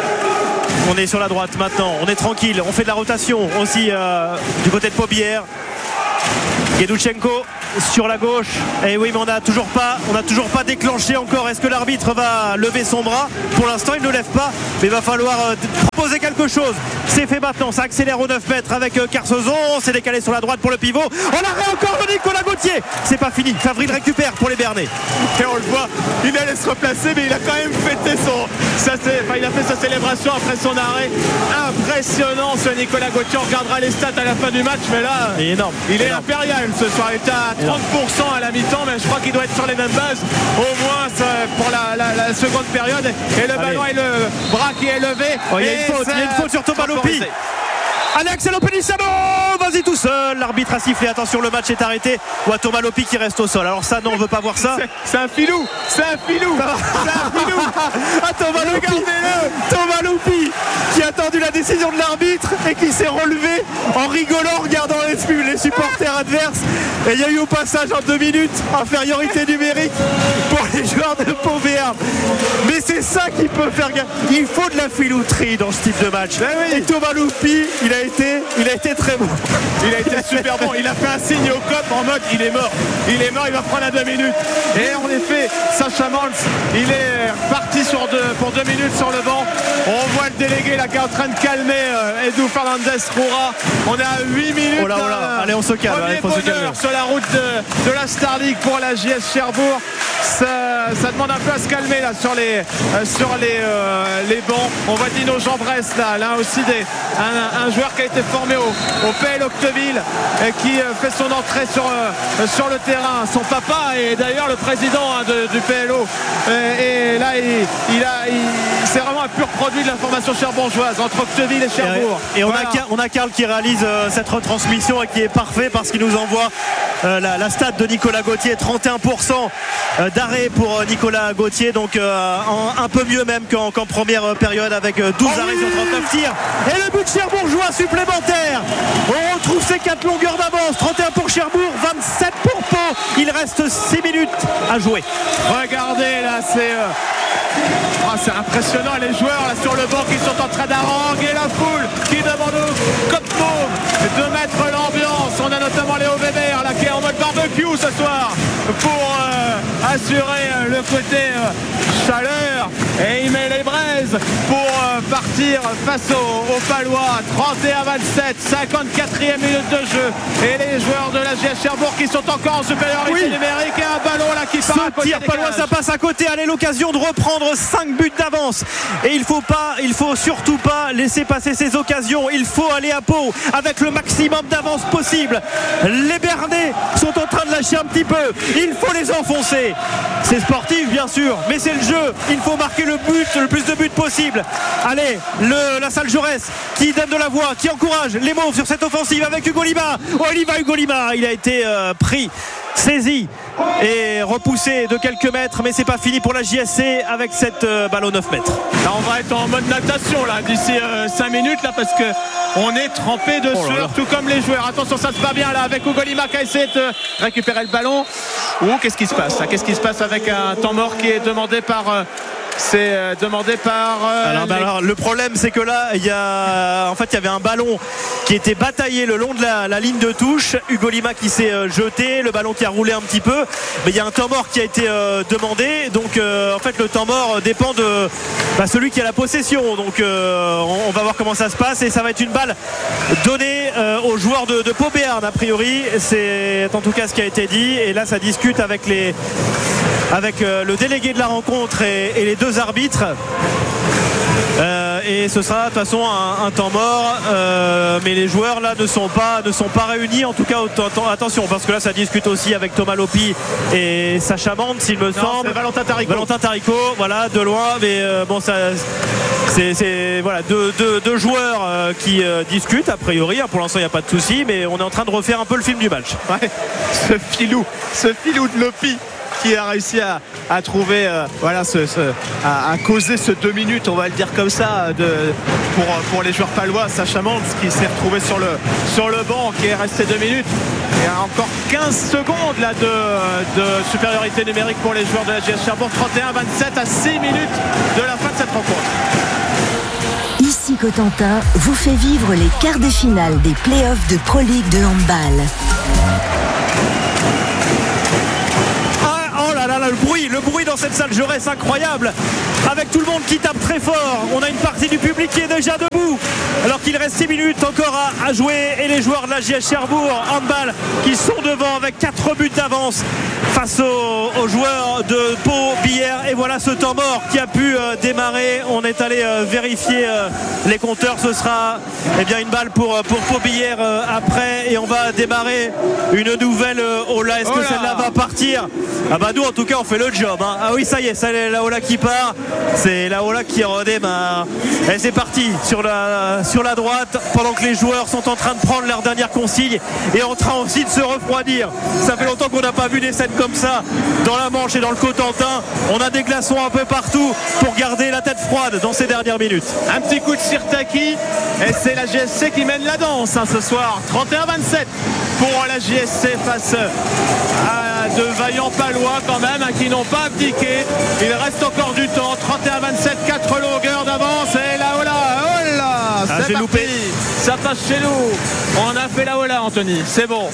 On est sur la droite maintenant, on est tranquille, on fait de la rotation aussi euh, du côté de Paubière. Gedouchenko sur la gauche. Et oui, mais on n'a toujours pas, on n'a toujours pas déclenché encore. Est-ce que l'arbitre va lever son bras? Pour l'instant, il ne lève pas, mais il va falloir euh, proposer quelque chose. C'est fait maintenant, ça accélère au neuf mètres avec euh, Kersozon. C'est décalé sur la droite pour le pivot. On arrête encore de Nicolas Gauthier. C'est pas fini. Favril récupère pour les Bernais. Et on le voit, il allait se replacer, mais il a quand même fêté son. Ça, enfin, il a fait sa célébration après son arrêt. Impressionnant ce Nicolas Gauthier. On regardera les stats à la fin du match, mais là, il est énorme. Il est énorme. impérial ce soir. Il est à trente pour cent à la mi-temps, mais je crois qu'il doit être sur les mêmes bases au moins pour la, la, la seconde période. Et le Allez. ballon et le bras qui est levé. Oh, il y a une faute, il y a une faute sur Thomas Lopi. Allez, Axel Openissamo, vas-y tout seul. L'arbitre a sifflé, attention, le match est arrêté. Ou à Thomas Lopi qui reste au sol. Alors ça, non, on veut pas voir ça. C'est, c'est un filou, c'est un filou, c'est un filou. Ah, Thomas Lopi, Thomas Lopi qui a attendu la décision de l'arbitre et qui s'est relevé en rigolant, en regardant les, les supporters adverses. Et il y a eu au passage en deux minutes infériorité numérique pour les joueurs de Pau Béarn. Mais c'est ça qui peut faire gagner. Il faut de la filouterie dans ce type de match. Et Thomas Lopi, il a été, il a été très bon. Il a été super bon. Il a fait un signe au cop en mode il est mort. Il est mort, il va prendre à deux minutes. Et en effet, Sacha Mans, il est parti sur deux, pour deux minutes sur le banc. On voit le délégué là qui est en train de calmer euh, Edu Fernandez Roura. On est à huit minutes. Oh là, oh là. Allez, on se calme. Premier Allez, faut se calmer. Sur la route de, de la Star League pour la J S Cherbourg. Ça, ça demande un peu à se calmer là sur les, euh, sur les, euh, les bancs. On voit Dino Jean-Bresse là, là aussi des, un, un joueur qui a été formé au, au P L Octeville et qui euh, fait son entrée sur, euh, sur le terrain. Son papa est d'ailleurs le président hein, de, du P L O. Et, et là, il, il a, il, c'est vraiment un pur produit de la formation cherbourgeoise entre Octeville et Cherbourg. Et, et on, voilà. a, on a Karl qui réalise euh, cette retransmission et qui est parfait parce qu'il nous envoie euh, la, la stat de Nicolas Gauthier. trente et un pour cent d'arrêt pour Nicolas Gauthier, donc euh, en, un peu mieux même qu'en, qu'en première période avec douze oh arrêts oui sur trente-neuf tirs. Et le but cherbourgeois supplémentaire. On retrouve ses quatre longueurs d'avance. trente et un pour Cherbourg, vingt-sept pour Pau. Il reste six minutes à jouer. Regardez là, c'est euh... oh, c'est impressionnant les joueurs là sur le banc qui sont en train d'haranguer la foule qui demande au Copmo de mettre l'ambiance. On a notamment Léo Weber là qui est en mode barbecue ce soir pour euh, assurer euh, le côté euh, chaleur, et il met les braises pour euh, partir face aux au Palois. Trente et un à vingt-sept, cinquante-quatrième minute de jeu et les joueurs de la J S Cherbourg qui sont encore en supériorité oui. numérique et un ballon là qui part à côté. Tir Palois, ça passe à côté. Allez, l'occasion de reprendre cinq buts d'avance et il faut pas, il faut surtout pas laisser passer ces occasions. Il faut aller à Pau avec le maximum d'avance possible. Les Bernais sont en train de lâcher un petit peu. Il faut les enfoncer. C'est sportif bien sûr, mais c'est le jeu. Il faut marquer le but, le plus de buts possible. Allez, le, la salle Jaurès qui donne de la voix, qui encourage les Mauves sur cette offensive avec Hugo Lima. Oh, il y va Hugo Lima. Il a été euh, pris, saisi et repoussé de quelques mètres, mais c'est pas fini pour la J S C avec cette euh, balle au neuf mètres. Là, on va être en mode natation là d'ici euh, cinq minutes là parce que on est trempé de sueur, oh tout comme les joueurs. Attention, ça se passe bien là avec Hugo Lima qui a essayé de récupérer le ballon. Ouh, qu'est-ce qui se passe là? Qu'est-ce qui se passe avec un temps mort qui est demandé par euh, c'est euh, demandé par euh, alors, bah, les... alors le problème c'est que là il y a en fait il y avait un ballon qui était bataillé le long de la, la ligne de touche. Hugo Lima qui s'est euh, jeté, le ballon qui a roulé un petit peu, mais il y a un temps mort qui a été euh, demandé. Donc euh, en fait le temps mort dépend de bah, celui qui a la possession. Donc euh, on, on va voir comment ça se passe et ça va être une balle donnée euh, aux joueurs de, de Pau Béarn a priori. C'est en tout cas ce qui a été dit et là ça discute avec les avec euh, le délégué de la rencontre et, et les deux arbitres. Euh, et ce sera de toute façon un, un temps mort, euh, mais les joueurs là ne sont pas ne sont pas réunis en tout cas. Attention parce que là ça discute aussi avec Thomas Lopi et Sacha Mans s'il me non, semble. Valentin Tarico. Valentin Tarico, voilà de loin, mais euh, bon ça c'est, c'est voilà deux, deux, deux joueurs euh, qui euh, discutent a priori. Hein, pour l'instant il n'y a pas de souci, mais on est en train de refaire un peu le film du match. Ouais, ce filou, ce filou de Lopi. qui a réussi à, à trouver, euh, voilà, ce, ce, à, à causer ce deux minutes, on va le dire comme ça, de, pour, pour les joueurs palois. Sacha Mantz qui s'est retrouvé sur le, sur le banc, qui est resté deux minutes. Et encore quinze secondes là, de, de supériorité numérique pour les joueurs de la G S Cherbourg. trente et un à vingt-sept à six minutes de la fin de cette rencontre. Ici Cotentin vous fait vivre les quarts de finale des playoffs de Pro League de handball. Ah, oh là là là, le bruit, le bruit dans cette salle Jaurès, incroyable. Avec tout le monde qui tape très fort. On a une partie du public qui est déjà debout. Alors qu'il reste six minutes encore à, à jouer. Et les joueurs de la J S Cherbourg handball qui sont devant avec quatre buts d'avance face aux, aux joueurs de Pau Billère. Et voilà ce temps mort qui a pu euh, démarrer. On est allé euh, vérifier euh, les compteurs. Ce sera eh bien, une balle pour, pour Pau Billère euh, après. Et on va démarrer une nouvelle euh, Ola. Est-ce que Ola. celle-là va partir? Ah bah nous en tout cas on fait le job. Hein. Ah oui, ça y est, c'est la Ola qui part. C'est la Ola qui redémarre. Et c'est parti sur la, sur la droite pendant que les joueurs sont en train de prendre leur dernière consigne et en train aussi de se refroidir. Ça fait longtemps qu'on n'a pas vu des scènes comme ça dans la Manche et dans le Cotentin. On a des glaçons un peu partout pour garder la tête froide dans ces dernières minutes. Un petit coup de Sirtaki et c'est la G S C qui mène la danse hein, ce soir. trente et un à vingt-sept pour la J S C face à de vaillants Palois quand même hein, qui n'ont pas abdiqué. Il reste encore du temps. trente et un à vingt-sept, quatre longueurs d'avance et la Ola, oh là, Ah, c'est j'ai parti. loupé. Ça passe chez nous. On a fait la Ola, Anthony. C'est bon.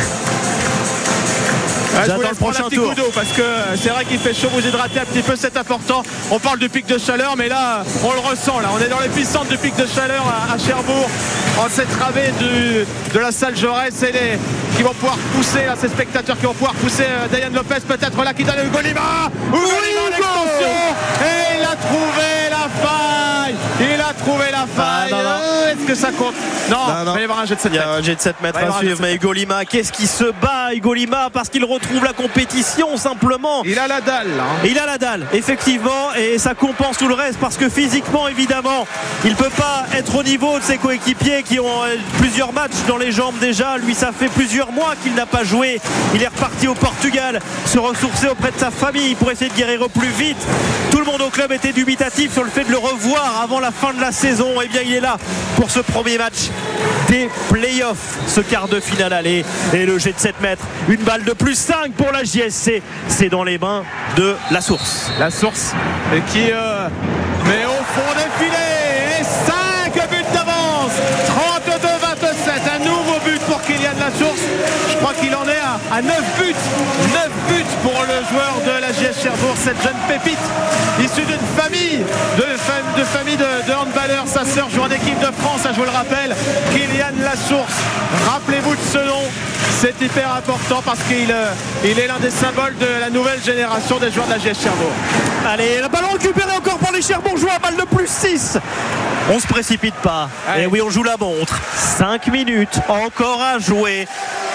Ah, je J'attends vous laisse le prendre prochain un petit tour. coup d'eau parce que c'est vrai qu'il fait chaud, vous hydratez un petit peu, c'est important. On parle du pic de chaleur, mais là, on le ressent. Là, on est dans l'épicentre du pic de chaleur à, à Cherbourg. On s'est travé du, de la salle Jaurès et les qui vont pouvoir pousser, là, ces spectateurs qui vont pouvoir pousser euh, Dayan Lopez peut-être là qui donne Hugo Lima. Hugo Lima en extension et il a trouvé la faille. Il a trouvé la faille. Ah, non, non. Euh, Est-ce que ça compte? Non, Non, non. il va y avoir un jet de sept Il y mètres. a un jet de sept mètres Ouais, il y à aura un suivre, jet de mais Hugo Lima, qu'est-ce qui se bat Hugo Lima parce qu'il retrouve la compétition simplement. Il a la dalle là. hein. Il a la dalle, effectivement, et ça compense tout le reste parce que physiquement, évidemment, il ne peut pas être au niveau de ses coéquipiers qui ont euh, plusieurs matchs dans les jambes déjà. Lui, ça fait plusieurs mois qu'il n'a pas joué. Il est reparti au Portugal, se ressourcer auprès de sa famille pour essayer de guérir au plus vite. Tout le monde au club était dubitatif sur le fait de le revoir avant la fin de la saison. Et bien, il est là pour ce premier match des playoffs, ce quart de finale aller. Et le jet de sept mètres, une balle de plus cinq pour la J S C. C'est dans les mains de la source. La source et qui euh, met au fond des filets et cinq buts d'avance. Trente-deux à vingt-sept, un nouveau but pour Kylian Lasource. Je crois qu'il en est à, à neuf buts. neuf buts pour le joueur de la J S Cherbourg, cette jeune pépite issue d'une famille de, fam- de famille de, de handballeurs. Sa sœur joue en équipe de France, hein, je vous le rappelle. Kylian Lasource, rappelez-vous de ce nom. C'est hyper important parce qu'il euh, il est l'un des symboles de la nouvelle génération des joueurs de la J S Cherbourg. Allez, le ballon récupéré encore par les Cherbourgeois, balle de plus six. On se précipite pas. Allez. Et oui, on joue la montre. cinq minutes encore à jouer.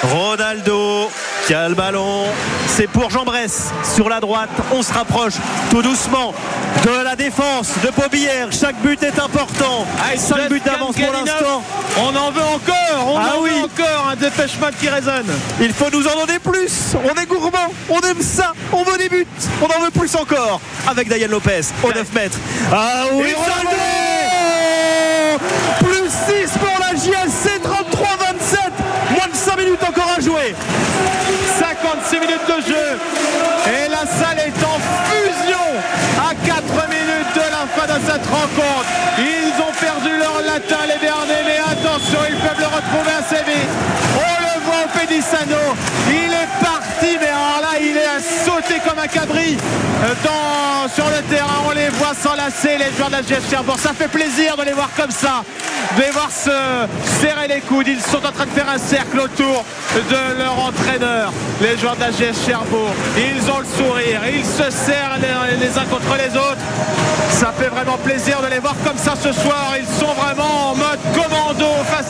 Ronaldo qui a le ballon. C'est pour Jean Bresse sur la droite. On se rapproche tout doucement de la défense de Pau Billère. Chaque but est important. cinq buts d'avance pour l'instant. On en veut encore, on Ah en oui. veut encore un Dépêche Mode qui résonne. Il faut nous en donner plus. On est gourmand, on aime ça, on veut des buts, on en veut plus encore. Avec Dayan Lopez au neuf mètres. Ah oui, Et Ronaldo plus six pour la J S C, trente-trois à vingt-sept. Moins de cinq minutes encore à jouer. cinquante-six minutes de jeu. Et la salle est en fusion à quatre minutes de la fin de cette rencontre. Ils ont perdu leur latin les Bernais, mais attention, ils peuvent le retrouver assez vite. On le voit au Pédissano. Il est parti, mais alors là, il est à sauter comme un cabri dans, sur le terrain. On les voit s'enlacer, les joueurs de la J S Cherbourg. Ça fait plaisir de les voir comme ça, de les voir se serrer les coudes. Ils sont en train de faire un cercle autour de leur entraîneur, les joueurs de la J S Cherbourg. Ils ont le sourire, ils se serrent les, les uns contre les autres. Ça fait vraiment plaisir de les voir comme ça ce soir. Ils sont vraiment en mode commando face à ces Palois.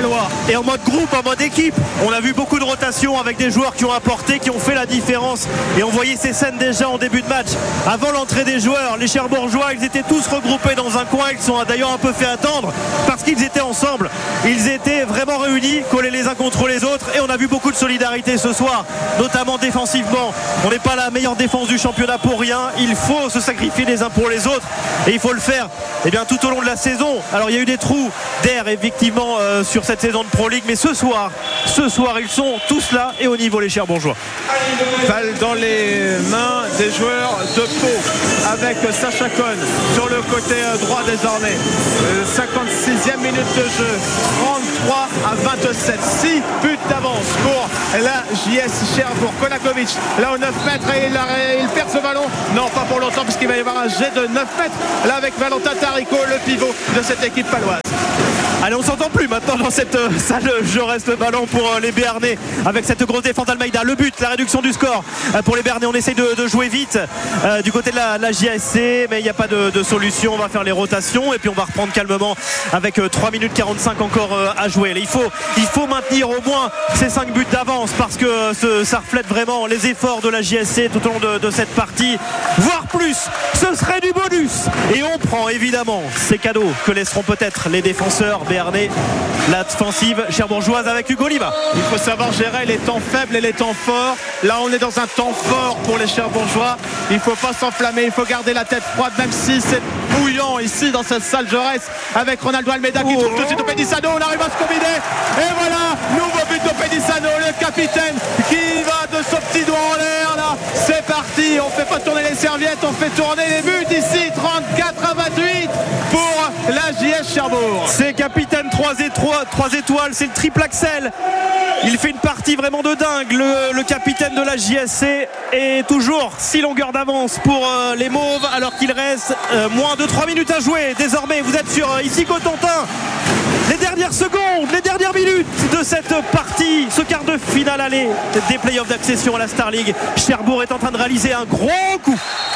palois. Et en mode groupe, en mode équipe. On a vu beaucoup de rotations avec des joueurs qui ont apporté, qui ont fait la différence. Et on voyait ces scènes déjà en début de match. Avant l'entrée des joueurs, les Cherbourgeois, ils étaient tous regroupés dans un coin. Ils sont d'ailleurs un peu fait attendre parce qu'ils étaient ensemble. Ils étaient vraiment réunis, collés les uns contre les autres. Et on a vu beaucoup de solidarité ce soir, notamment défensivement. On n'est pas la meilleure défense du championnat pour rien. Il faut se sacrifier les uns pour les autres. Et il faut le faire eh bien, tout au long de la saison. Alors il y a eu des trous d'air effectivement euh, sur cette saison de Pro League. Mais ce soir, ce soir, ils sont tous là et au niveau les Cherbourgeois. Balle dans les mains des joueurs de Pau avec Sacha Cohn sur le côté droit désormais. cinquante-sixième minute de jeu, trente-trois à vingt-sept, six buts d'avance pour la J S Cherbourg. Kolakovic là au neuf mètres et il, a, il perd ce ballon, non pas pour longtemps puisqu'il va y avoir un jet de neuf mètres là avec Valentin Tarico, le pivot de cette équipe paloise. Allez, on s'entend plus maintenant dans cette euh, salle. Je reste le ballon pour euh, les Béarnais avec cette grosse défense d'Almeida. Le but, la réduction du score euh, pour les Béarnais. On essaye de, de jouer vite euh, du côté de la, la J S C, mais il n'y a pas de, de solution. On va faire les rotations et puis on va reprendre calmement avec euh, trois minutes quarante-cinq encore euh, à jouer. Il faut, il faut maintenir au moins ces cinq buts d'avance parce que euh, ce, ça reflète vraiment les efforts de la J S C tout au long de, de cette partie, voire plus. Ce serait du bonus et on prend évidemment ces cadeaux que laisseront peut-être les défenseurs Béarnais. La défensive cherbourgeoise avec Hugo Lima. Il faut savoir gérer les temps faibles et les temps forts. Là on est dans un temps fort pour les Cherbourgeois. Il ne faut pas s'enflammer, il faut garder la tête froide même si c'est bouillant ici dans cette salle Jaurès avec Ronaldo Almeida qui oh, trouve tout de suite Opedissano. On arrive à se combiner et voilà, nouveau but d'Opedissano, le capitaine qui va de son petit doigt en l'air là. C'est parti, on ne fait pas tourner les serviettes, on fait tourner les buts ici. Trente-quatre à vingt-huit pour la J S Cherbourg. C'est capitaine trois étoiles, c'est le triple Axel. Il fait une partie vraiment de dingue. Le, le capitaine de la J S C est toujours six longueurs d'avance pour euh, les Mauves alors qu'il reste euh, moins de trois minutes à jouer. Désormais vous êtes sur euh, ici Cotentin. Les dernières secondes, les dernières minutes de cette partie, ce quart de finale aller des playoffs d'accession à la Star League. Cherbourg est en train de réaliser un gros coup.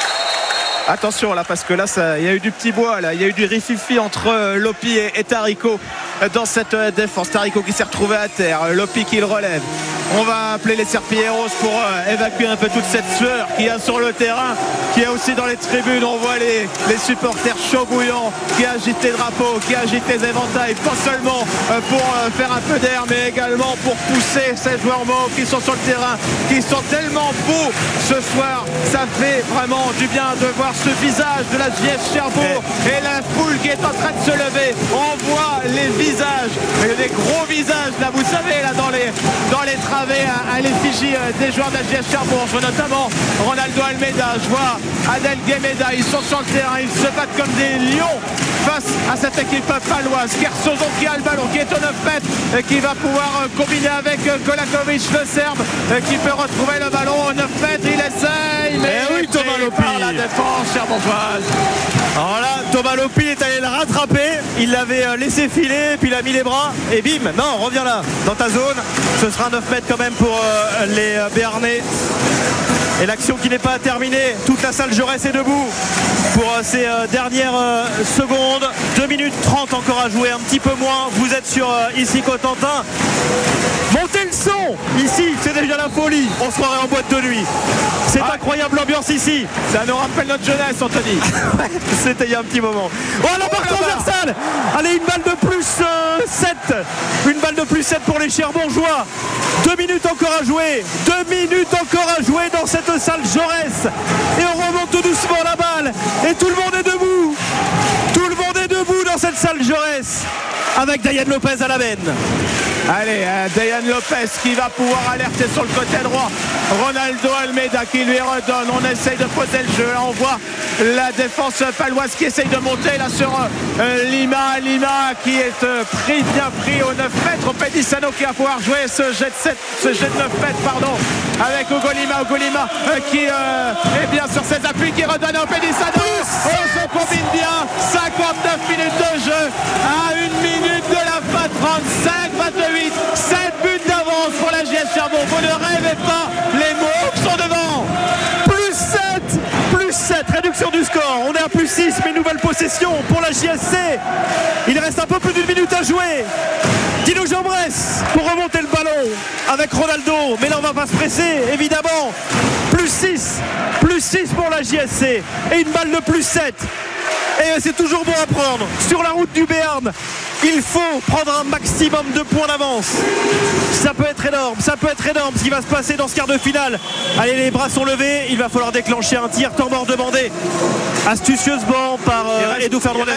Attention là parce que là il y a eu du petit bois là, il y a eu du rififi entre euh, Lopi et, et Tarico euh, dans cette euh, défense. Tarico qui s'est retrouvé à terre, euh, Lopi qui le relève. On va appeler les Serpilleros pour euh, évacuer un peu toute cette sueur qu'il y a sur le terrain, qu'il y a aussi dans les tribunes. On voit les, les supporters chauds bouillants qui agitent les drapeaux, qui agitent les éventails, pas seulement euh, pour euh, faire un peu d'air mais également pour pousser ces joueurs mauves qui sont sur le terrain, qui sont tellement beaux ce soir. Ça fait vraiment du bien de voir ce visage de la J S Cherbourg et la foule qui est en train de se lever. On voit les visages, les gros visages là, vous savez là dans les, dans les travées à, à l'effigie des joueurs de la J S Cherbourg. Je vois notamment Ronaldo Almeida, je vois Adel Guemeda, ils sont sur le terrain, ils se battent comme des lions face à cette équipe paloise. Kersozon qui a le ballon, qui est au neuf mètres, qui va pouvoir combiner avec Kolakovic, le Serbe, qui peut retrouver le ballon au neuf mètres. Il essaye, mais eh oui, Thomas Lopi par la défense cherbourgeoise. Alors là, Thomas Lopi est allé le rattraper. Il l'avait laissé filer, puis il a mis les bras et bim, non, reviens là, dans ta zone. Ce sera neuf mètres quand même pour euh, les Béarnais. Et l'action qui n'est pas terminée, toute la salle Jaurès est debout pour euh, ces euh, dernières euh, secondes. deux minutes trente encore à jouer, un petit peu moins. Vous êtes sur euh, ici Cotentin. Montez le son ici, c'est déjà la folie. On se croirait en boîte de nuit. C'est ah, incroyable l'ambiance ici. Ça nous rappelle notre jeunesse, Anthony. C'était il y a un petit moment. Oh, la barre transversale. Allez, une balle de plus euh, sept. Une balle de plus sept pour les Cherbourgeois. Deux minutes encore à jouer. Deux minutes encore à jouer dans cette salle Jaurès. Et on remonte tout doucement la balle. Et tout le monde est debout. Tout le monde est debout dans cette salle Jaurès. Avec Dayan Lopez à la benne. Allez, hein, Dayan Lopez qui va pouvoir alerter sur le côté droit. Ronaldo Almeida qui lui redonne. On essaye de poser le jeu. Là, on voit la défense paloise qui essaye de monter là sur euh, Lima. Lima qui est euh, pris, bien pris au neuf mètres. Opedissano qui va pouvoir jouer ce jet de sept, ce jet de neuf mètres, pardon, avec Hugo Lima. Hugo Lima euh, qui euh, est bien sur ses appuis, qui redonne à Opedissano. On se combine bien. cinquante-neuf minutes de jeu à une minute de la fin. Trente-cinq vingt-huit. sept buts d'avance pour la J S Cherbourg. Vous ne rêvez pas, les Mauves sont devant. Plus sept, plus sept, réduction du score. On est à plus six, mais nouvelle possession pour la J S C. Il reste un peu plus d'une minute à jouer. Dino Jambrès pour remonter le ballon avec Ronaldo. Mais là, on va pas se presser, évidemment. Plus six. Plus six pour la J S C. Et une balle de plus sept. Et c'est toujours bon à prendre. Sur la route du Béarn, il faut prendre un maximum de points d'avance. Ça peut être énorme, ça peut être énorme ce qui va se passer dans ce quart de finale. Allez, les bras sont levés, il va falloir déclencher un tir, temps mort demandé astucieusement par euh, Edu Fernandez.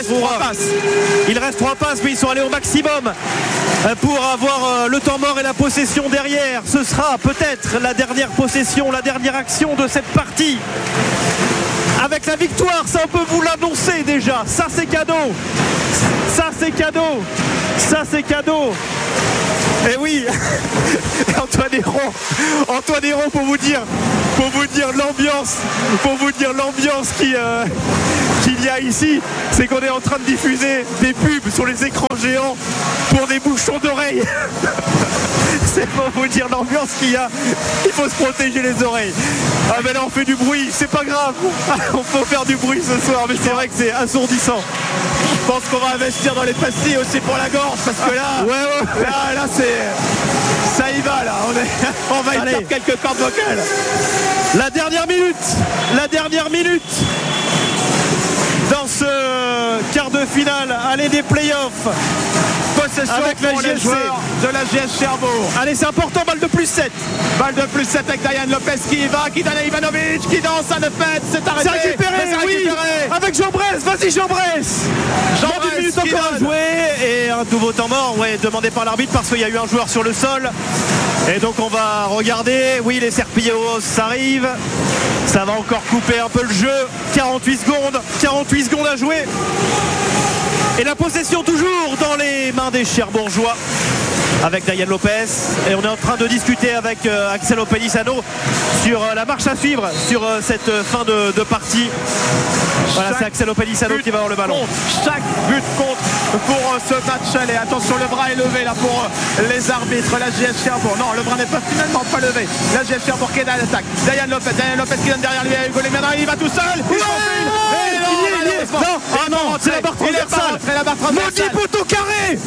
Il reste trois passes, mais ils sont allés au maximum pour avoir euh, le temps mort et la possession derrière. Ce sera peut-être la dernière possession, la dernière action de cette partie. Avec la victoire, ça on peut vous l'annoncer déjà. Ça c'est cadeau. Ça c'est cadeau. Ça c'est cadeau. Et oui, Antoine Héron, Antoine Héron pour vous dire, pour vous dire l'ambiance, pour vous dire l'ambiance qui, euh, qu'il y a ici, c'est qu'on est en train de diffuser des pubs sur les écrans géants pour des bouchons d'oreilles. C'est pour vous dire l'ambiance qu'il y a. Il faut se protéger les oreilles. Ah mais là on fait du bruit, c'est pas grave. On peut faire du bruit ce soir, mais c'est vrai que c'est assourdissant. Je pense qu'on va investir dans les pastilles aussi pour la gorge, parce que là, ouais, ouais. là, là c'est, ça y va là. On, est, on va y Allez. faire quelques cordes vocales. La dernière minute, la dernière minute dans ce quart de finale, allez des playoffs. Possession avec la pour J S les C joueurs de la J S Cherbourg. Allez, c'est important, balle de plus sept. Balle de plus sept avec Dayan Lopez qui y va, qui donne à Ivanovic, qui danse à neuf mètres, c'est arrêté. C'est récupéré, c'est oui, récupéré. avec Jean Bresse, vas-y Jean Bresse. Jean Dans une Bresse minute qui encore à donne. jouer et un nouveau temps mort, ouais, demandé par l'arbitre parce qu'il y a eu un joueur sur le sol. Et donc on va regarder, oui les Serpillos s'arrivent. Ça va encore couper un peu le jeu. quarante-huit secondes, quarante-huit secondes à jouer. Et la possession toujours dans les mains des Cherbourgeois avec Dayan Lopez. Et on est en train de discuter avec euh, Axel Opelisano sur euh, la marche à suivre sur euh, cette euh, fin de, de partie. Voilà, Chaque c'est Axel Opelisano qui va avoir le ballon. Compte, chaque but compte pour euh, ce match aller. Attention, le bras est levé là pour euh, les arbitres. La J S Cherbourg. Non, le bras n'est pas finalement pas levé. La J S Cherbourg qui est dans l'attaque. Dayan Lopez, Dayan Lopez qui donne derrière lui à Hugo Lémiana. Il va tout seul. Il s'enfile. Et non, malheureusement, Non, ah il est non, pas c'est la rentré. barre Il est pas transversale. rentré, la barre transversale. Maudit poteau carré.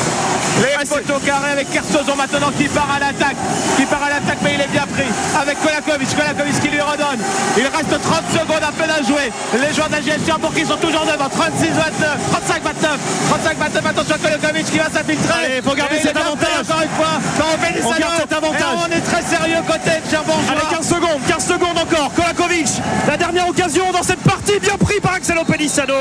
Les poteaux carrés avec Kersozo maintenant qui part à l'attaque. Qui part à l'attaque, mais il est bien pris. Avec Kolakovic. Kolakovic qui lui redonne. Il reste trente secondes à peine à jouer. Les joueurs de la J S Cherbourg qui sont toujours devant. trente-six vingt-neuf. trente-cinq vingt-neuf. trente-cinq vingt-neuf. Attention, Kolakovic qui va s'infiltrer. Allez, faut garder Et il cet est bien avantage. pris Encore une fois. Non, on, On garde cet avantage. Et on est très sérieux côté de Cherbourg. Allez, quinze secondes, quinze secondes encore. Kolakovic, la dernière occasion dans cette partie, bien pris par Axel Opelisano.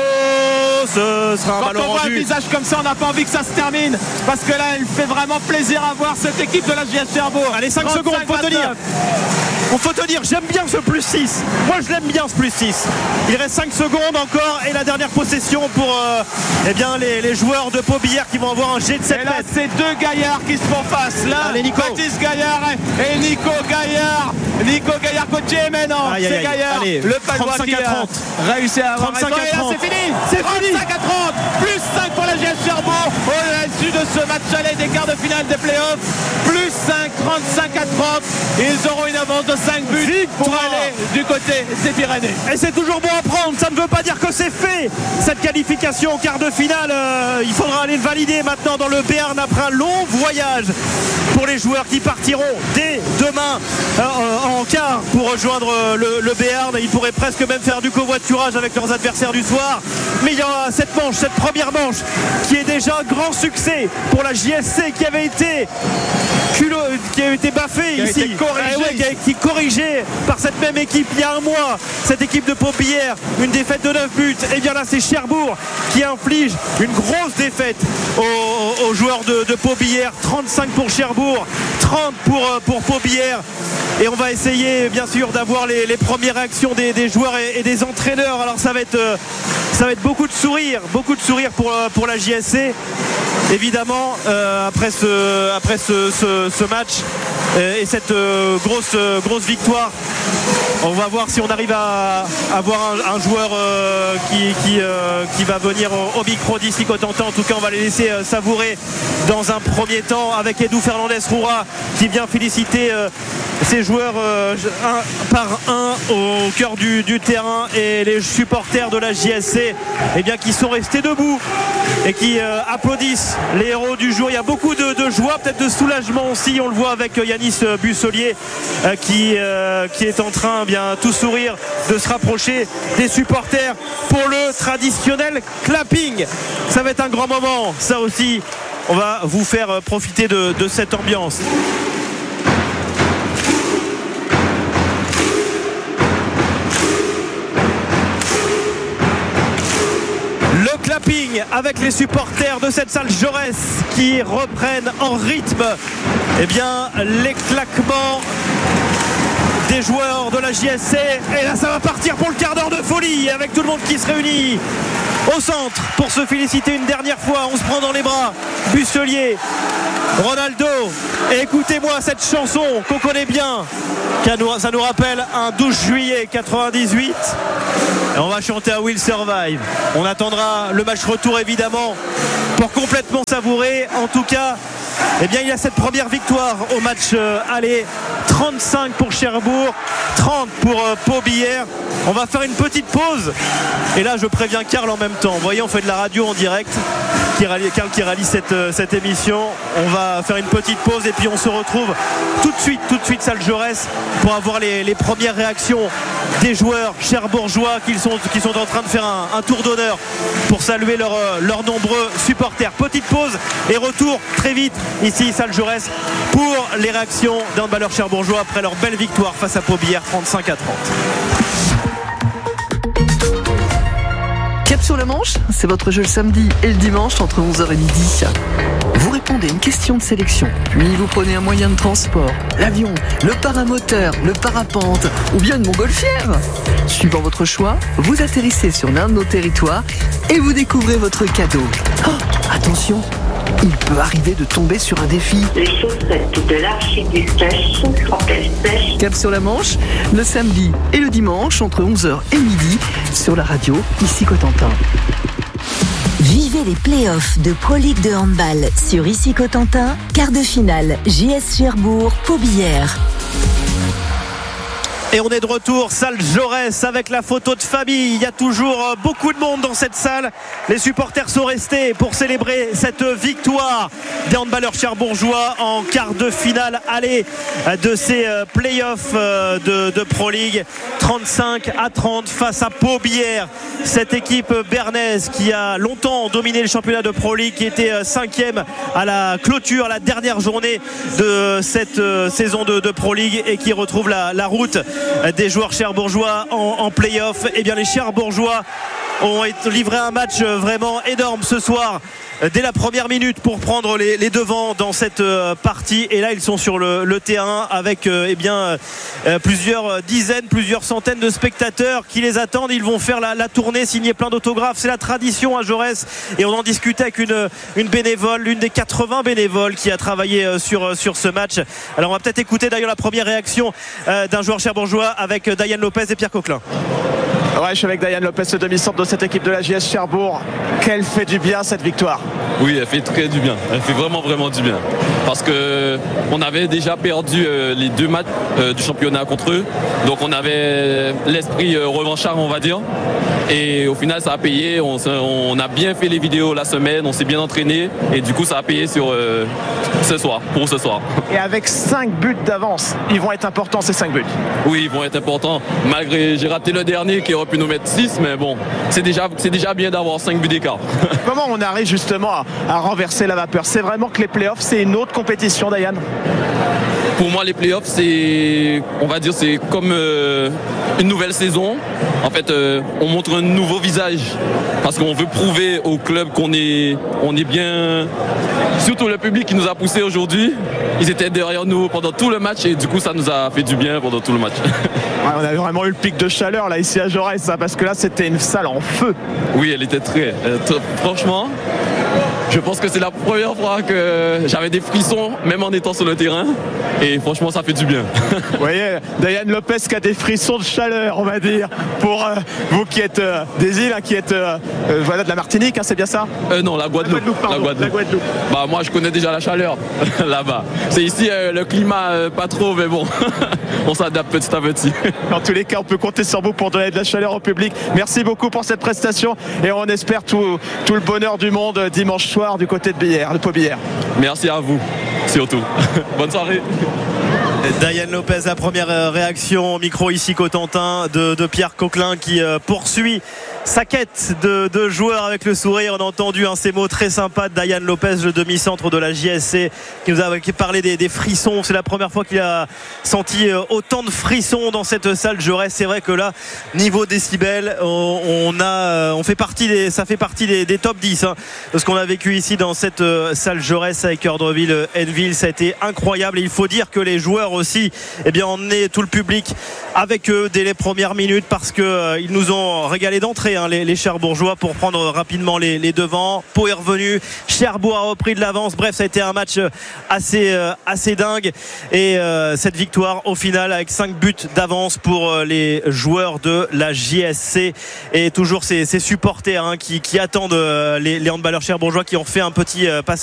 Ce sera un Quand ballon on voit un rendu. visage comme ça, on n'a pas envie que ça se termine. Parce que là, il fait vraiment plaisir à voir cette équipe de la J S Cherbourg. Allez, cinq secondes, faut tenir. On faut te dire, j'aime bien ce plus six. Moi, je l'aime bien ce plus six. Il reste cinq secondes encore et la dernière possession pour euh, eh bien, les, les joueurs de Pau Billard qui vont avoir un jet de sept Et là, mètres. c'est deux gaillards qui se font face. Là, Allez, Nico. Baptiste Gaillard et Nico Gaillard. Nico Gaillard côté maintenant. Aïe, aïe, C'est aïe. Gaillard. Allez, le Palois trente-cinq qui à trente. a réussi à avoir trente-cinq raison. à Et là, trente. c'est fini. C'est fini. trente-cinq à trente. Plus cinq pour la J S Cherbourg. Au-dessus de ce match aller des quarts de finale des playoffs. Plus cinq, trente-cinq à trente. Ils auront une avance de cinq buts pour Victoire. aller du côté des Pyrénées. Et c'est toujours bon à prendre, ça ne veut pas dire que c'est fait. Cette qualification au quart de finale, euh, il faudra aller le valider maintenant dans le Béarn après un long voyage pour les joueurs qui partiront dès demain euh, en quart pour rejoindre euh, le, le Béarn. Ils pourraient presque même faire du covoiturage avec leurs adversaires du soir. Mais il y a cette manche, cette première manche qui est déjà un grand succès pour la J S C qui avait été culot, qui avait été baffée Qui a ici, été corrigée Ah ouais, qui a été corrigée par cette même équipe il y a un mois. Cette équipe de Pau-Billard, une défaite de neuf buts. Et bien là, c'est Cherbourg qui inflige une grosse défaite aux, aux joueurs de, de Pau-Billard. trente-cinq pour Cherbourg, trente pour, pour Pau-Billard. Et on va essayer bien sûr d'avoir les, les premières réactions des, des joueurs et, et des entraîneurs. Alors ça va être, euh, ça va être beaucoup de sourires, beaucoup de sourires pour, euh, pour la J S C. Évidemment, euh, après ce, après ce, ce, ce match euh, et cette euh, grosse, euh, grosse victoire, on va voir si on arrive à avoir un, un joueur euh, qui, qui, euh, qui va venir au, au micro d'ici Cotentin. En tout cas, on va les laisser euh, savourer dans un premier temps avec Edu Fernandez Roura qui vient féliciter euh, ces joueurs euh, un par un au cœur du, du terrain et les supporters de la J S C eh bien, qui sont restés debout et qui euh, applaudissent les héros du jour. Il y a beaucoup de, de joie, peut-être de soulagement aussi, on le voit avec Yanis Bussolier euh, qui, euh, qui est en train, eh bien, tout sourire, de se rapprocher des supporters pour le traditionnel clapping. Ça va être un grand moment, ça aussi on va vous faire profiter de, de cette ambiance. Le clapping avec les supporters de cette salle Jaurès qui reprennent en rythme eh bien, les claquements des joueurs de la J S C. Et là ça va partir pour le quart d'heure de folie avec tout le monde qui se réunit au centre pour se féliciter une dernière fois. On se prend dans les bras. Bussolier, Ronaldo, et écoutez-moi cette chanson qu'on connaît bien, ça nous rappelle un douze juillet quatre-vingt-dix-huit. Et on va chanter à Will Survive. On attendra le match retour évidemment pour complètement savourer. En tout cas, eh bien, il y a cette première victoire au match euh, aller. trente-cinq pour Cherbourg, trente pour euh, Pau-Billère. On va faire une petite pause. Et là, je préviens Karl en même temps. Vous voyez, on fait de la radio en direct. Karl qui réalise cette, euh, cette émission. On va faire une petite pause et puis on se retrouve tout de suite, tout de suite, salle Jaurès, pour avoir les, les premières réactions des joueurs cherbourgeois qui sont, qui sont en train de faire un, un tour d'honneur pour saluer leurs leurs nombreux supporters. Petite pause et retour très vite ici, salle Jaurès, pour les réactions des handballeurs cherbourgeois après leur belle victoire face à Pau-Billère trente-cinq à trente. Cap sur la Manche, c'est votre jeu le samedi et le dimanche entre onze heures et midi. Vous répondez à une question de sélection, puis vous prenez un moyen de transport, l'avion, le paramoteur, le parapente ou bien une montgolfière. Suivant votre choix, vous atterrissez sur l'un de nos territoires et vous découvrez votre cadeau. Oh, attention, il peut arriver de tomber sur un défi. Les chaussettes de l'archiduchesse sont-elles sèches? Cap sur la Manche, le samedi et le dimanche entre onze heures et midi sur la radio, ici Cotentin. Vivez les playoffs de Pro League de handball sur Ici Cotentin, quart de finale J S Cherbourg, Pau-Billère. Et on est de retour, salle Jaurès avec la photo de famille. Il y a toujours beaucoup de monde dans cette salle. Les supporters sont restés pour célébrer cette victoire des handballeurs cherbourgeois en quart de finale aller de ces playoffs de, de Pro League. trente-cinq à trente face à Pau-Billère. Cette équipe bernaise qui a longtemps dominé le championnat de Pro League, qui était cinquième à la clôture, la dernière journée de cette saison de, de Pro League, et qui retrouve la, la route des joueurs cherbourgeois en, en play-off. Eh bien, les cherbourgeois ont livré un match vraiment énorme ce soir dès la première minute pour prendre les, les devants dans cette euh, partie. Et là ils sont sur le, le terrain avec euh, eh bien, euh, plusieurs dizaines, plusieurs centaines de spectateurs qui les attendent. Ils vont faire la, la tournée, signer plein d'autographes. C'est la tradition à Jaurès, et on en discutait avec une, une bénévole, l'une des quatre-vingts bénévoles qui a travaillé euh, sur, sur ce match. Alors on va peut-être écouter d'ailleurs la première réaction euh, d'un joueur cherbourgeois avec Diane Lopez et Pierre Coquelin. Ouais, je suis avec Diane Lopez, le demi-centre de cette équipe de la J S Cherbourg. Quelle fait du bien cette victoire? Oui, elle fait très du bien. Elle fait vraiment, vraiment du bien. Parce qu'on avait déjà perdu euh, les deux matchs euh, du championnat contre eux. Donc on avait l'esprit euh, revanchard, on va dire. Et au final, ça a payé. On, on a bien fait les vidéos la semaine, on s'est bien entraîné. Et du coup, ça a payé sur euh, ce soir, pour ce soir. Et avec cinq buts d'avance, ils vont être importants ces cinq buts? Oui, ils vont être importants. Malgré, j'ai raté le dernier qui aurait pu nous mettre six, mais bon, c'est déjà, c'est déjà bien d'avoir cinq buts d'écart. Comment on arrive justement à, à renverser la vapeur? C'est vraiment que les playoffs, c'est une autre compétition, Diane? Pour moi, les playoffs, c'est, on va dire, c'est comme euh, une nouvelle saison. En fait, euh, on montre un nouveau visage parce qu'on veut prouver au club qu'on est, on est bien. Surtout le public qui nous a poussé aujourd'hui. Ils étaient derrière nous pendant tout le match et du coup, ça nous a fait du bien pendant tout le match. Ouais, on a vraiment eu le pic de chaleur là ici à Jaurès, parce que là, c'était une salle en feu. Oui, elle était très, euh, très franchement. Je pense que c'est la première fois que j'avais des frissons, même en étant sur le terrain. Et franchement, ça fait du bien. Vous voyez, Dayan Lopez qui a des frissons de chaleur, on va dire, pour euh, vous qui êtes euh, des îles, hein, qui êtes euh, euh, voilà, de la Martinique, hein, c'est bien ça euh, Non, la Guadeloupe. La Guadeloupe, pardon, la Guadeloupe. La Guadeloupe. Bah, moi, je connais déjà la chaleur là-bas. C'est ici, euh, le climat, euh, pas trop, mais bon, on s'adapte petit à petit. Dans tous les cas, on peut compter sur vous pour donner de la chaleur au public. Merci beaucoup pour cette prestation et on espère tout, tout le bonheur du monde dimanche soir du côté de Billère, de Pau-Billère. Merci à vous, surtout. Bonne soirée. Dayan Lopez, la première réaction au micro ici Cotentin de, de Pierre Coquelin qui euh, poursuit sa quête de, de joueur avec le sourire. On a entendu hein, ces mots très sympas de Dayan Lopez, le demi-centre de la J S C, qui nous a parlé des, des frissons. C'est la première fois qu'il a senti euh, autant de frissons dans cette salle Jaurès. C'est vrai que là, niveau décibels, on, on a, on fait partie des, ça fait partie des, des top dix hein, de ce qu'on a vécu ici dans cette euh, salle Jaurès avec Urdreville Hainneville. Ça a été incroyable et il faut dire que les joueurs aussi, eh bien, emmener tout le public avec eux dès les premières minutes parce qu'ils euh, nous ont régalé d'entrée hein, les, les Cherbourgeois pour prendre rapidement les, les devants. Pau est revenu, Cherbourg a repris de l'avance. Bref, ça a été un match assez, euh, assez dingue et euh, cette victoire au final avec cinq buts d'avance pour euh, les joueurs de la J S C et toujours ces, ces supporters hein, qui, qui attendent euh, les, les handballeurs cherbourgeois qui ont fait un petit euh, passage